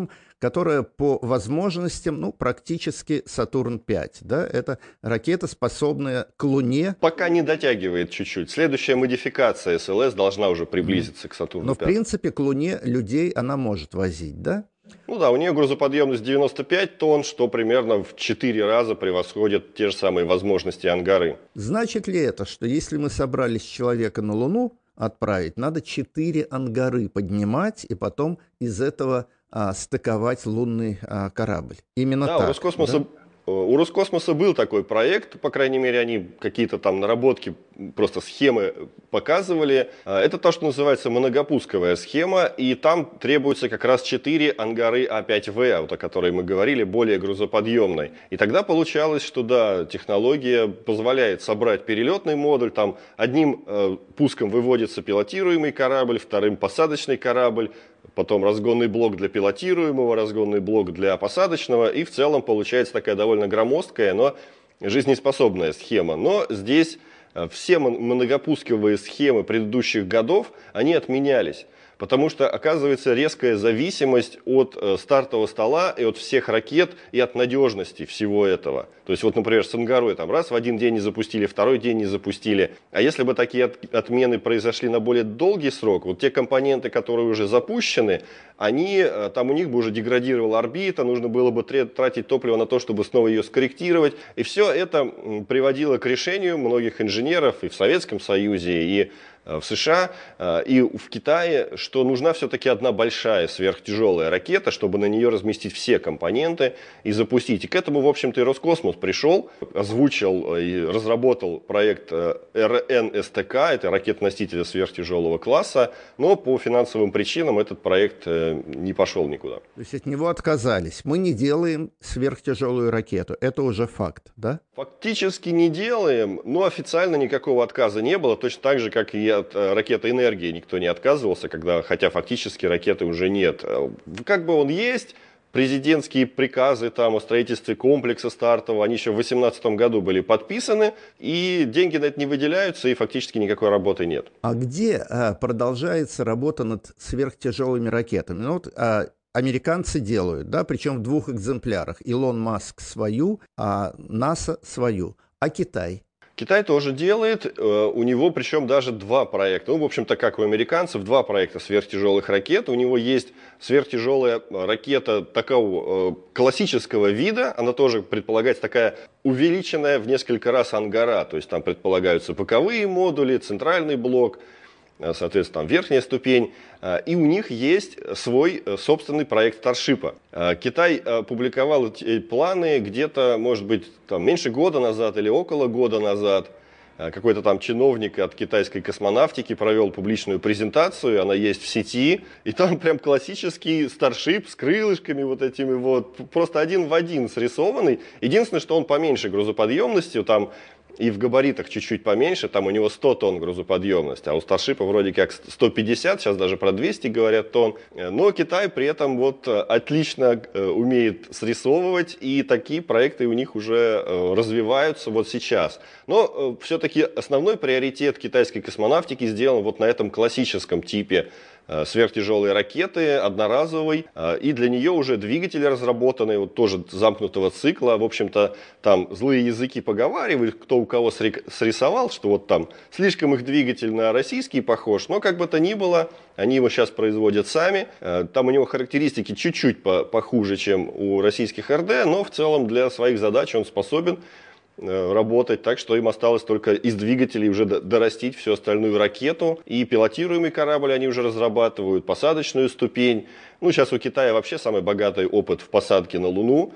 которая по возможностям, ну, практически Сатурн пять, да, это ракета, способная к Луне. Пока не дотягивает чуть-чуть. Следующая модификация СЛС должна уже приблизиться к Сатурну Но, в пять. принципе, к Луне людей она может возить, да? Ну да, у нее грузоподъемность девяносто пять тонн, что примерно в четыре раза превосходит те же самые возможности Ангары. Значит ли это, что если мы собрались человека на Луну отправить, надо четыре Ангары поднимать и потом из этого а, стыковать лунный а, корабль? Именно да, так. У Роскосмоса, да? у Роскосмоса был такой проект, по крайней мере, они какие-то там наработки, просто схемы показывали. Это то, что называется многопусковая схема, и там требуется как раз четыре Ангары А пять В, вот о которой мы говорили, более грузоподъемной. И тогда получалось, что да, технология позволяет собрать перелетный модуль, там одним э, пуском выводится пилотируемый корабль, вторым посадочный корабль, потом разгонный блок для пилотируемого, разгонный блок для посадочного, и в целом получается такая довольно громоздкая, но жизнеспособная схема. Но здесь все многопусковые схемы предыдущих годов, они отменялись. Потому что оказывается резкая зависимость от э, стартового стола и от всех ракет и от надежности всего этого. То есть вот, например, с Ангарой там раз в один день не запустили, второй день не запустили. А если бы такие от, отмены произошли на более долгий срок, вот те компоненты, которые уже запущены, они, э, там у них бы уже деградировала орбита, нужно было бы тратить топливо на то, чтобы снова ее скорректировать. И все это приводило к решению многих инженеров и в Советском Союзе, и в США и в Китае, что нужна все-таки одна большая сверхтяжелая ракета, чтобы на нее разместить все компоненты и запустить. И к этому, в общем-то, и Роскосмос пришел, озвучил и разработал проект Эр Эн Эс Тэ Ка, это ракета-носителя сверхтяжелого класса, но по финансовым причинам этот проект не пошел никуда. То есть от него отказались. Мы не делаем сверхтяжелую ракету. Это уже факт, да? Фактически не делаем, но официально никакого отказа не было, точно так же, как и от ракеты «Энергии» никто не отказывался, когда, хотя фактически ракеты уже нет. Как бы он есть, президентские приказы там, о строительстве комплекса стартового, они еще в две тысячи восемнадцатом году были подписаны, и деньги на это не выделяются, и фактически никакой работы нет. А где а, продолжается работа над сверхтяжелыми ракетами? Ну, вот, а... Американцы делают, да, причем в двух экземплярах. Илон Маск свою, а НАСА свою. А Китай? Китай тоже делает, у него причем даже два проекта. Ну, в общем-то, как у американцев, два проекта сверхтяжелых ракет. У него есть сверхтяжелая ракета такого классического вида, она тоже предполагается такая увеличенная в несколько раз Ангара. То есть там предполагаются боковые модули, центральный блок, соответственно, там верхняя ступень, и у них есть свой собственный проект Старшипа. Китай публиковал эти планы где-то, может быть, там, меньше года назад или около года назад. Какой-то там чиновник от китайской космонавтики провел публичную презентацию, она есть в сети, и там прям классический Старшип с крылышками вот этими вот, просто один в один срисованный. Единственное, что он поменьше грузоподъемностью, там и в габаритах чуть-чуть поменьше, там у него сто тонн грузоподъемность, а у Старшипа вроде как сто пятьдесят, сейчас даже про двести говорят тонн. Но Китай при этом вот отлично умеет срисовывать, и такие проекты у них уже развиваются вот сейчас. Но все-таки основной приоритет китайской космонавтики сделан вот на этом классическом типе сверхтяжелые ракеты, одноразовый, и для нее уже двигатели разработаны, вот тоже замкнутого цикла. В общем-то, там злые языки поговаривают, кто у кого срисовал, что вот там слишком их двигатель на российский похож, но как бы то ни было, они его сейчас производят сами. Там у него характеристики чуть-чуть похуже, чем у российских Эр Дэ, но в целом для своих задач он способен работать, так что им осталось только из двигателей уже дорастить всю остальную ракету. И пилотируемый корабль они уже разрабатывают, посадочную ступень. Ну, сейчас у Китая вообще самый богатый опыт в посадке на Луну.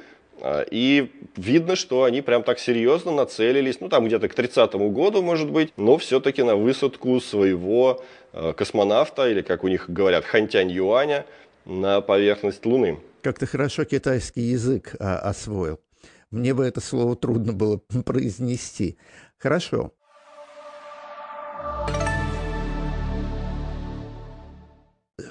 И видно, что они прям так серьезно нацелились, ну, там где-то к тридцатому году, может быть, но все-таки на высадку своего космонавта, или, как у них говорят, Хантянь-Юаня, на поверхность Луны. Как ты хорошо китайский язык а, освоил. Мне бы это слово трудно было произнести. Хорошо.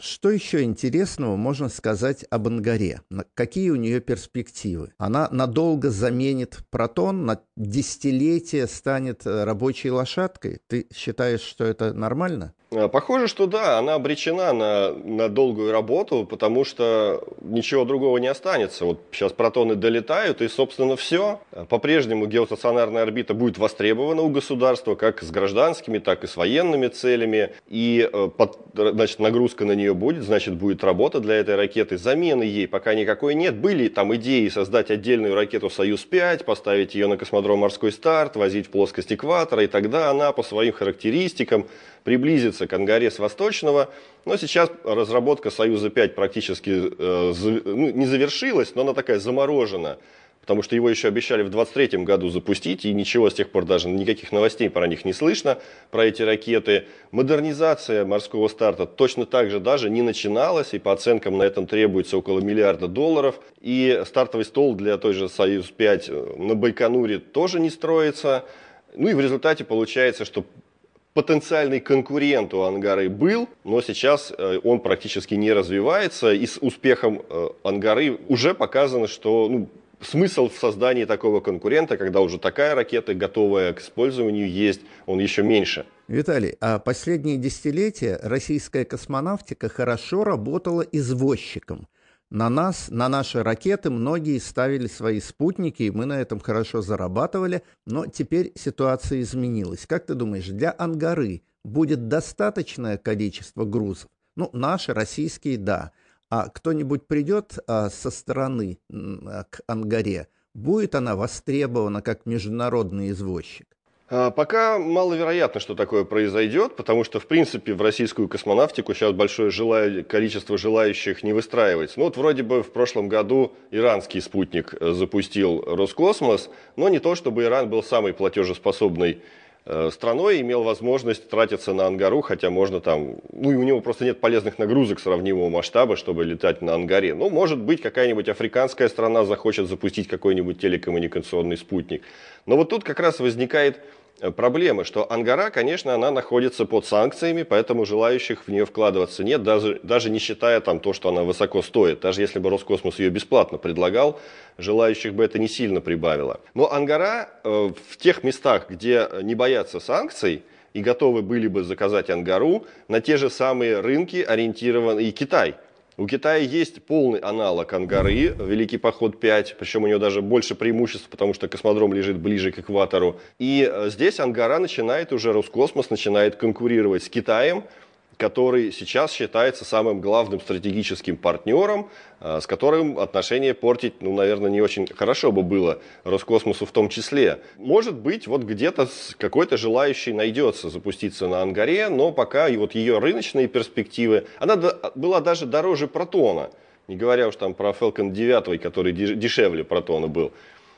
Что еще интересного можно сказать об «Ангаре»? Какие у нее перспективы? Она надолго заменит «Протон», на десятилетия станет рабочей лошадкой? Ты считаешь, что это нормально? Похоже, что да, она обречена на, на долгую работу, потому что ничего другого не останется. Вот сейчас протоны долетают, и, собственно, все. По-прежнему геостационарная орбита будет востребована у государства, как с гражданскими, так и с военными целями. И, значит, нагрузка на нее будет, значит, будет работа для этой ракеты. Замены ей пока никакой нет. Были там идеи создать отдельную ракету «Союз пять», поставить ее на космодром «Морской старт», возить в плоскость экватора, и тогда она по своим характеристикам приблизится к «Ангаре» с восточного, но сейчас разработка «Союза пять» практически э, за, ну, не завершилась, но она такая заморожена, потому что его еще обещали в двадцать третьем году запустить, и ничего с тех пор даже, никаких новостей про них не слышно, про эти ракеты. Модернизация «Морского старта» точно так же даже не начиналась, и по оценкам на этом требуется около миллиарда долларов, и стартовый стол для той же «Союз пять» на Байконуре тоже не строится. Ну и в результате получается, что потенциальный конкурент у «Ангары» был, но сейчас он практически не развивается, и с успехом «Ангары» уже показано, что ну, смысл в создании такого конкурента, когда уже такая ракета, готовая к использованию, есть, он еще меньше. Виталий, а последние десятилетия российская космонавтика хорошо работала извозчиком. На нас, на наши ракеты многие ставили свои спутники, и мы на этом хорошо зарабатывали, но теперь ситуация изменилась. Как ты думаешь, для «Ангары» будет достаточное количество грузов? Ну, наши, российские, да. А кто-нибудь придет а, со стороны а, к «Ангаре», будет она востребована как международный извозчик? Пока маловероятно, что такое произойдет, потому что, в принципе, в российскую космонавтику сейчас большое желаю, количество желающих не выстраивается. Ну вот вроде бы в прошлом году иранский спутник запустил Роскосмос, но не то, чтобы Иран был самой платежеспособной страной, имел возможность тратиться на «Ангару», хотя можно там, ну и у него просто нет полезных нагрузок сравнимого масштаба, чтобы летать на «Ангаре». Ну, может быть, какая-нибудь африканская страна захочет запустить какой-нибудь телекоммуникационный спутник. Но вот тут как раз возникает проблема, что «Ангара», конечно, она находится под санкциями, поэтому желающих в нее вкладываться нет, даже, даже не считая там то, что она высоко стоит. Даже если бы Роскосмос ее бесплатно предлагал, желающих бы это не сильно прибавило. Но «Ангара» э, в тех местах, где не боятся санкций и готовы были бы заказать «Ангару», на те же самые рынки ориентирован и Китай. У Китая есть полный аналог «Ангары», Великий поход пять, причем у него даже больше преимуществ, потому что космодром лежит ближе к экватору. И здесь «Ангара» начинает уже, Роскосмос начинает конкурировать с Китаем, который сейчас считается самым главным стратегическим партнером, с которым отношения портить, ну, наверное, не очень хорошо бы было, Роскосмосу в том числе. Может быть, вот где-то какой-то желающий найдется запуститься на «Ангаре», но пока и вот ее рыночные перспективы, она была даже дороже «Протона», не говоря уж там про Falcon девять, который дешевле «Протона» был.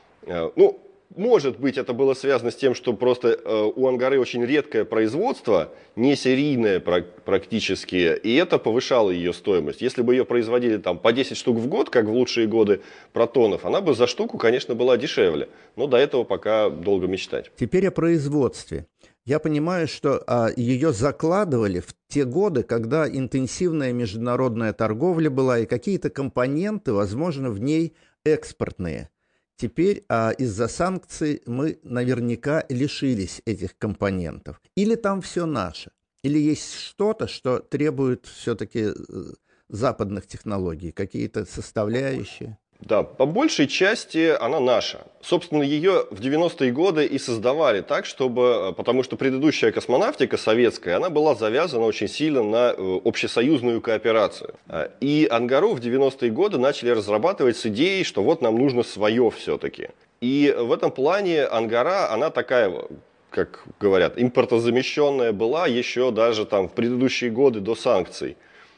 Ну, может быть, это было связано с тем, что просто э, у «Ангары» очень редкое производство, не серийное практически, и это повышало ее стоимость. Если бы ее производили там по десять штук в год, как в лучшие годы «Протонов», она бы за штуку, конечно, была дешевле. Но до этого пока долго мечтать. Теперь о производстве. Я понимаю, что а, ее закладывали в те годы, когда интенсивная международная торговля была, и какие-то компоненты, возможно, в ней экспортные. Теперь а, из-за санкций мы наверняка лишились этих компонентов. Или там все наше, или есть что-то, что требует все-таки западных технологий, какие-то составляющие. Да, по большей части она наша. Собственно, ее в девяностые годы и создавали так, чтобы, потому что предыдущая космонавтика советская, она была завязана очень сильно на общесоюзную кооперацию. И «Ангару» в девяностые годы начали разрабатывать с идеей, что вот нам нужно свое все-таки. И в этом плане «Ангара», она такая, как говорят, импортозамещенная была еще даже там в предыдущие годы до санкций.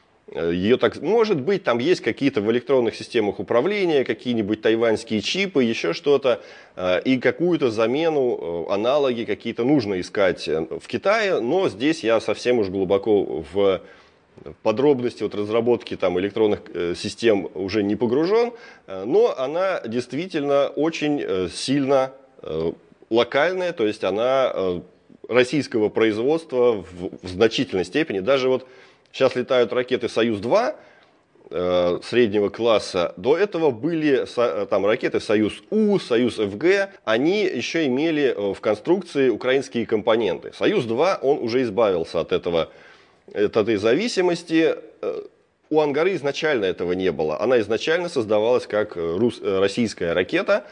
Ее так, может быть, там есть какие-то в электронных системах управления, какие-нибудь тайваньские чипы, еще что-то, и какую-то замену, аналоги какие-то нужно искать в Китае, но здесь я совсем уж глубоко в подробности вот разработки там электронных систем уже не погружен, но она действительно очень сильно локальная, то есть она российского производства в, в значительной степени, даже вот Сейчас летают ракеты «Союз-два» э, среднего класса. До этого были со, там ракеты «Союз-У», «Союз-ФГ». Они еще имели в конструкции украинские компоненты. «Союз-два», он уже избавился от, этого, от этой зависимости. У «Ангары» изначально этого не было. Она изначально создавалась как рус, российская ракета.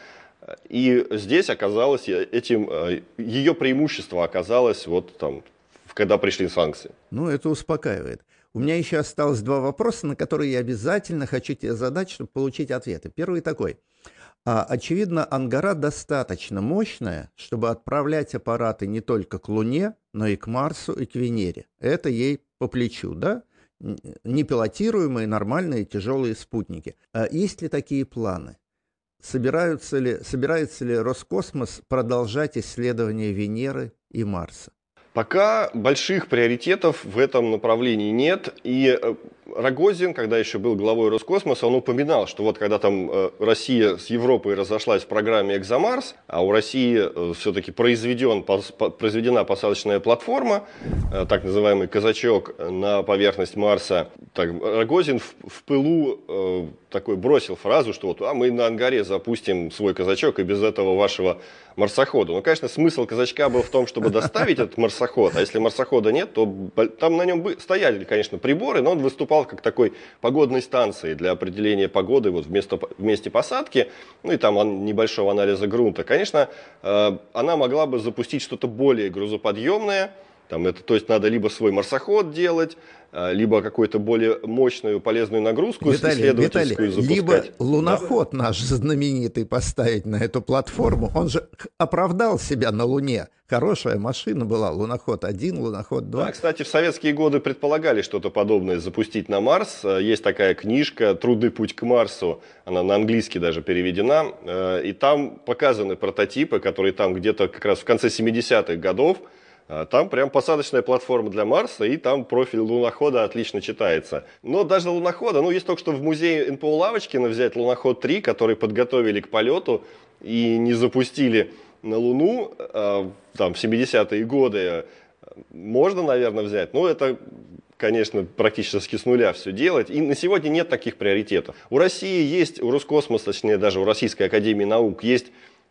И здесь оказалось, этим, ее преимущество оказалось, вот там, когда пришли санкции. Ну, это успокаивает. У меня еще осталось два вопроса, на которые я обязательно хочу тебе задать, чтобы получить ответы. Первый такой. А, очевидно, «Ангара» достаточно мощная, чтобы отправлять аппараты не только к Луне, но и к Марсу, и к Венере. Это ей по плечу, да? Непилотируемые, нормальные, тяжелые спутники. А есть ли такие планы? Собираются ли, собирается ли Роскосмос продолжать исследования Венеры и Марса? Пока больших приоритетов в этом направлении нет. И Рогозин, когда еще был главой Роскосмоса, он упоминал, что вот когда там Россия с Европой разошлась в программе «Экзомарс», а у России все-таки произведен, произведена посадочная платформа, так называемый «Казачок» на поверхность Марса, так, Рогозин в, в пылу э, такой бросил фразу, что вот а мы на «Ангаре» запустим свой «Казачок» и без этого вашего марсохода. Ну, конечно, смысл «Казачка» был в том, чтобы доставить этот марсоход, а если марсохода нет, то там на нем стояли, конечно, приборы, но он выступал как такой погодной станции для определения погоды вот вместо, в месте посадки, ну и там небольшого анализа грунта. Конечно, э, она могла бы запустить что-то более грузоподъемное, там это, то есть надо либо свой марсоход делать, либо какую-то более мощную полезную нагрузку Виталий, исследовательскую Виталий, запускать. Либо луноход да? наш знаменитый поставить на эту платформу. Он же оправдал себя на Луне. Хорошая машина была, луноход один, луноход два. Да, кстати, в советские годы предполагали что-то подобное запустить на Марс. Есть такая книжка «Трудный путь к Марсу», она на английский даже переведена. И там показаны прототипы, которые там где-то как раз в конце семидесятых годов. Там прям посадочная платформа для Марса, и там профиль лунохода отлично читается. Но даже лунохода, ну, есть только что в музее эн пэ о Лавочкина взять луноход три, который подготовили к полету и не запустили на Луну, там, в семидесятые годы, можно, наверное, взять. Но это, конечно, практически с нуля все делать. И на сегодня нет таких приоритетов. У России есть, у Роскосмоса, точнее, даже у Российской академии наук есть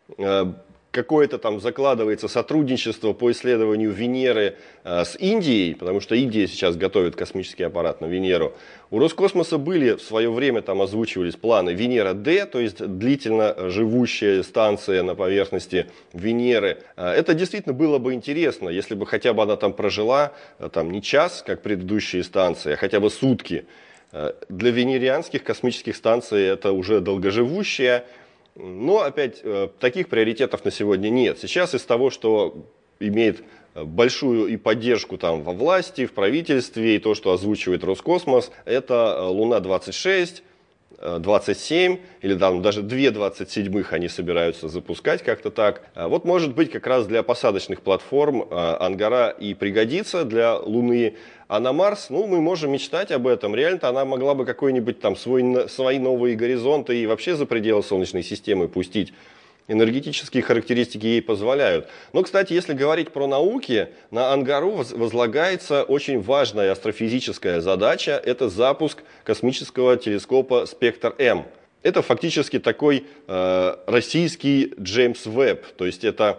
какое-то там закладывается сотрудничество по исследованию Венеры э, с Индией, потому что Индия сейчас готовит космический аппарат на Венеру. У Роскосмоса были в свое время, там озвучивались планы Венера-Д, то есть длительно живущая станция на поверхности Венеры. Это действительно было бы интересно, если бы хотя бы она там прожила там, не час, как предыдущие станции, а хотя бы сутки. Для венерианских космических станций это уже долгоживущая. Но, опять, таких приоритетов на сегодня нет. Сейчас из того, что имеет большую и поддержку там во власти, в правительстве, и то, что озвучивает Роскосмос, это Луна-двадцать шесть, двадцать семь, или там даже две двадцать седьмых они собираются запускать как-то так. Вот, может быть, как раз для посадочных платформ Ангара и пригодится для Луны. А на Марс, ну, мы можем мечтать об этом. Реально-то она могла бы какой-нибудь там свой, свои новые горизонты и вообще за пределы Солнечной системы пустить. Энергетические характеристики ей позволяют. Но, кстати, если говорить про науки, на Ангару возлагается очень важная астрофизическая задача. Это запуск космического телескопа «Спектр-М». Это фактически такой э, российский Джеймс Веб. То есть это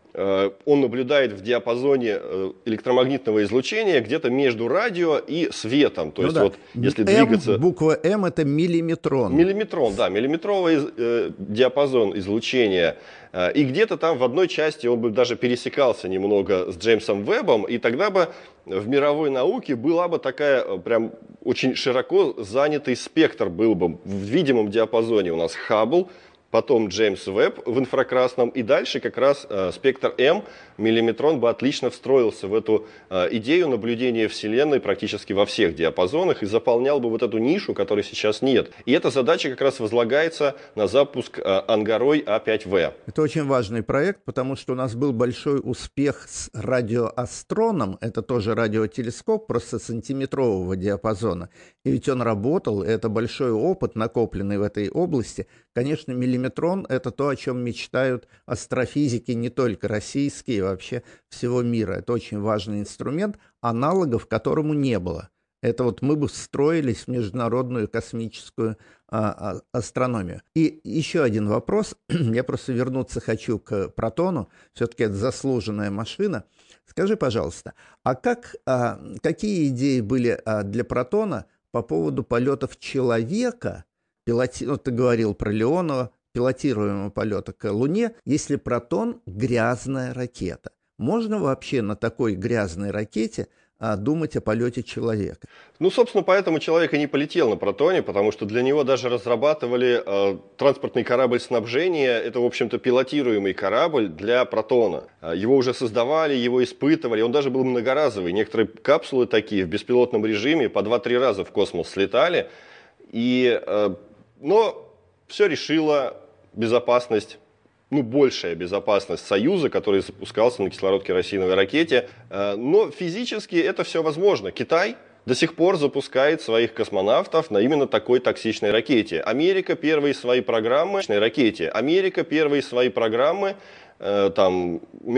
он наблюдает в диапазоне электромагнитного излучения где-то между радио и светом. То ну есть да. вот если М, двигаться... Буква М это миллиметрон. Миллиметрон, да, миллиметровый э, диапазон излучения. И где-то там в одной части он бы даже пересекался немного с Джеймсом Вебом, и тогда бы в мировой науке была бы такая прям очень широко занятый спектр был бы в видимом диапазоне. У нас Хаббл, потом Джеймс Веб в инфракрасном, и дальше как раз э, спектр М, миллиметрон, бы отлично встроился в эту э, идею наблюдения Вселенной практически во всех диапазонах и заполнял бы вот эту нишу, которой сейчас нет. И эта задача как раз возлагается на запуск э, Ангарой А пять В. Это очень важный проект, потому что у нас был большой успех с радиоастроном, это тоже радиотелескоп, просто сантиметрового диапазона. И ведь он работал, и это большой опыт, накопленный в этой области. Конечно, миллиметрон – это то, о чем мечтают астрофизики не только российские, вообще всего мира. Это очень важный инструмент, аналогов которому не было. Это вот мы бы встроились в международную космическую а, а, астрономию. И еще один вопрос. Я просто вернуться хочу к Протону. Все-таки это заслуженная машина. Скажи, пожалуйста, а как, а, какие идеи были а, для Протона по поводу полетов человека, пилоти... ну, ты говорил про Леонова, пилотируемого полета к Луне, если Протон — грязная ракета? Можно вообще на такой грязной ракете а, думать о полете человека? Ну, собственно, поэтому человек и не полетел на Протоне, потому что для него даже разрабатывали э, транспортный корабль снабжения. Это, в общем-то, пилотируемый корабль для Протона. Его уже создавали, его испытывали. Он даже был многоразовый. Некоторые капсулы такие в беспилотном режиме по два-три раза в космос слетали. И, э, но все решила безопасность, ну, большая безопасность Союза, который запускался на кислород-керосиновой ракете. Но физически это все возможно. Китай до сих пор запускает своих космонавтов на именно такой токсичной ракете. Америка первые свои программы, ракете. Америка первые свои программы, э, там,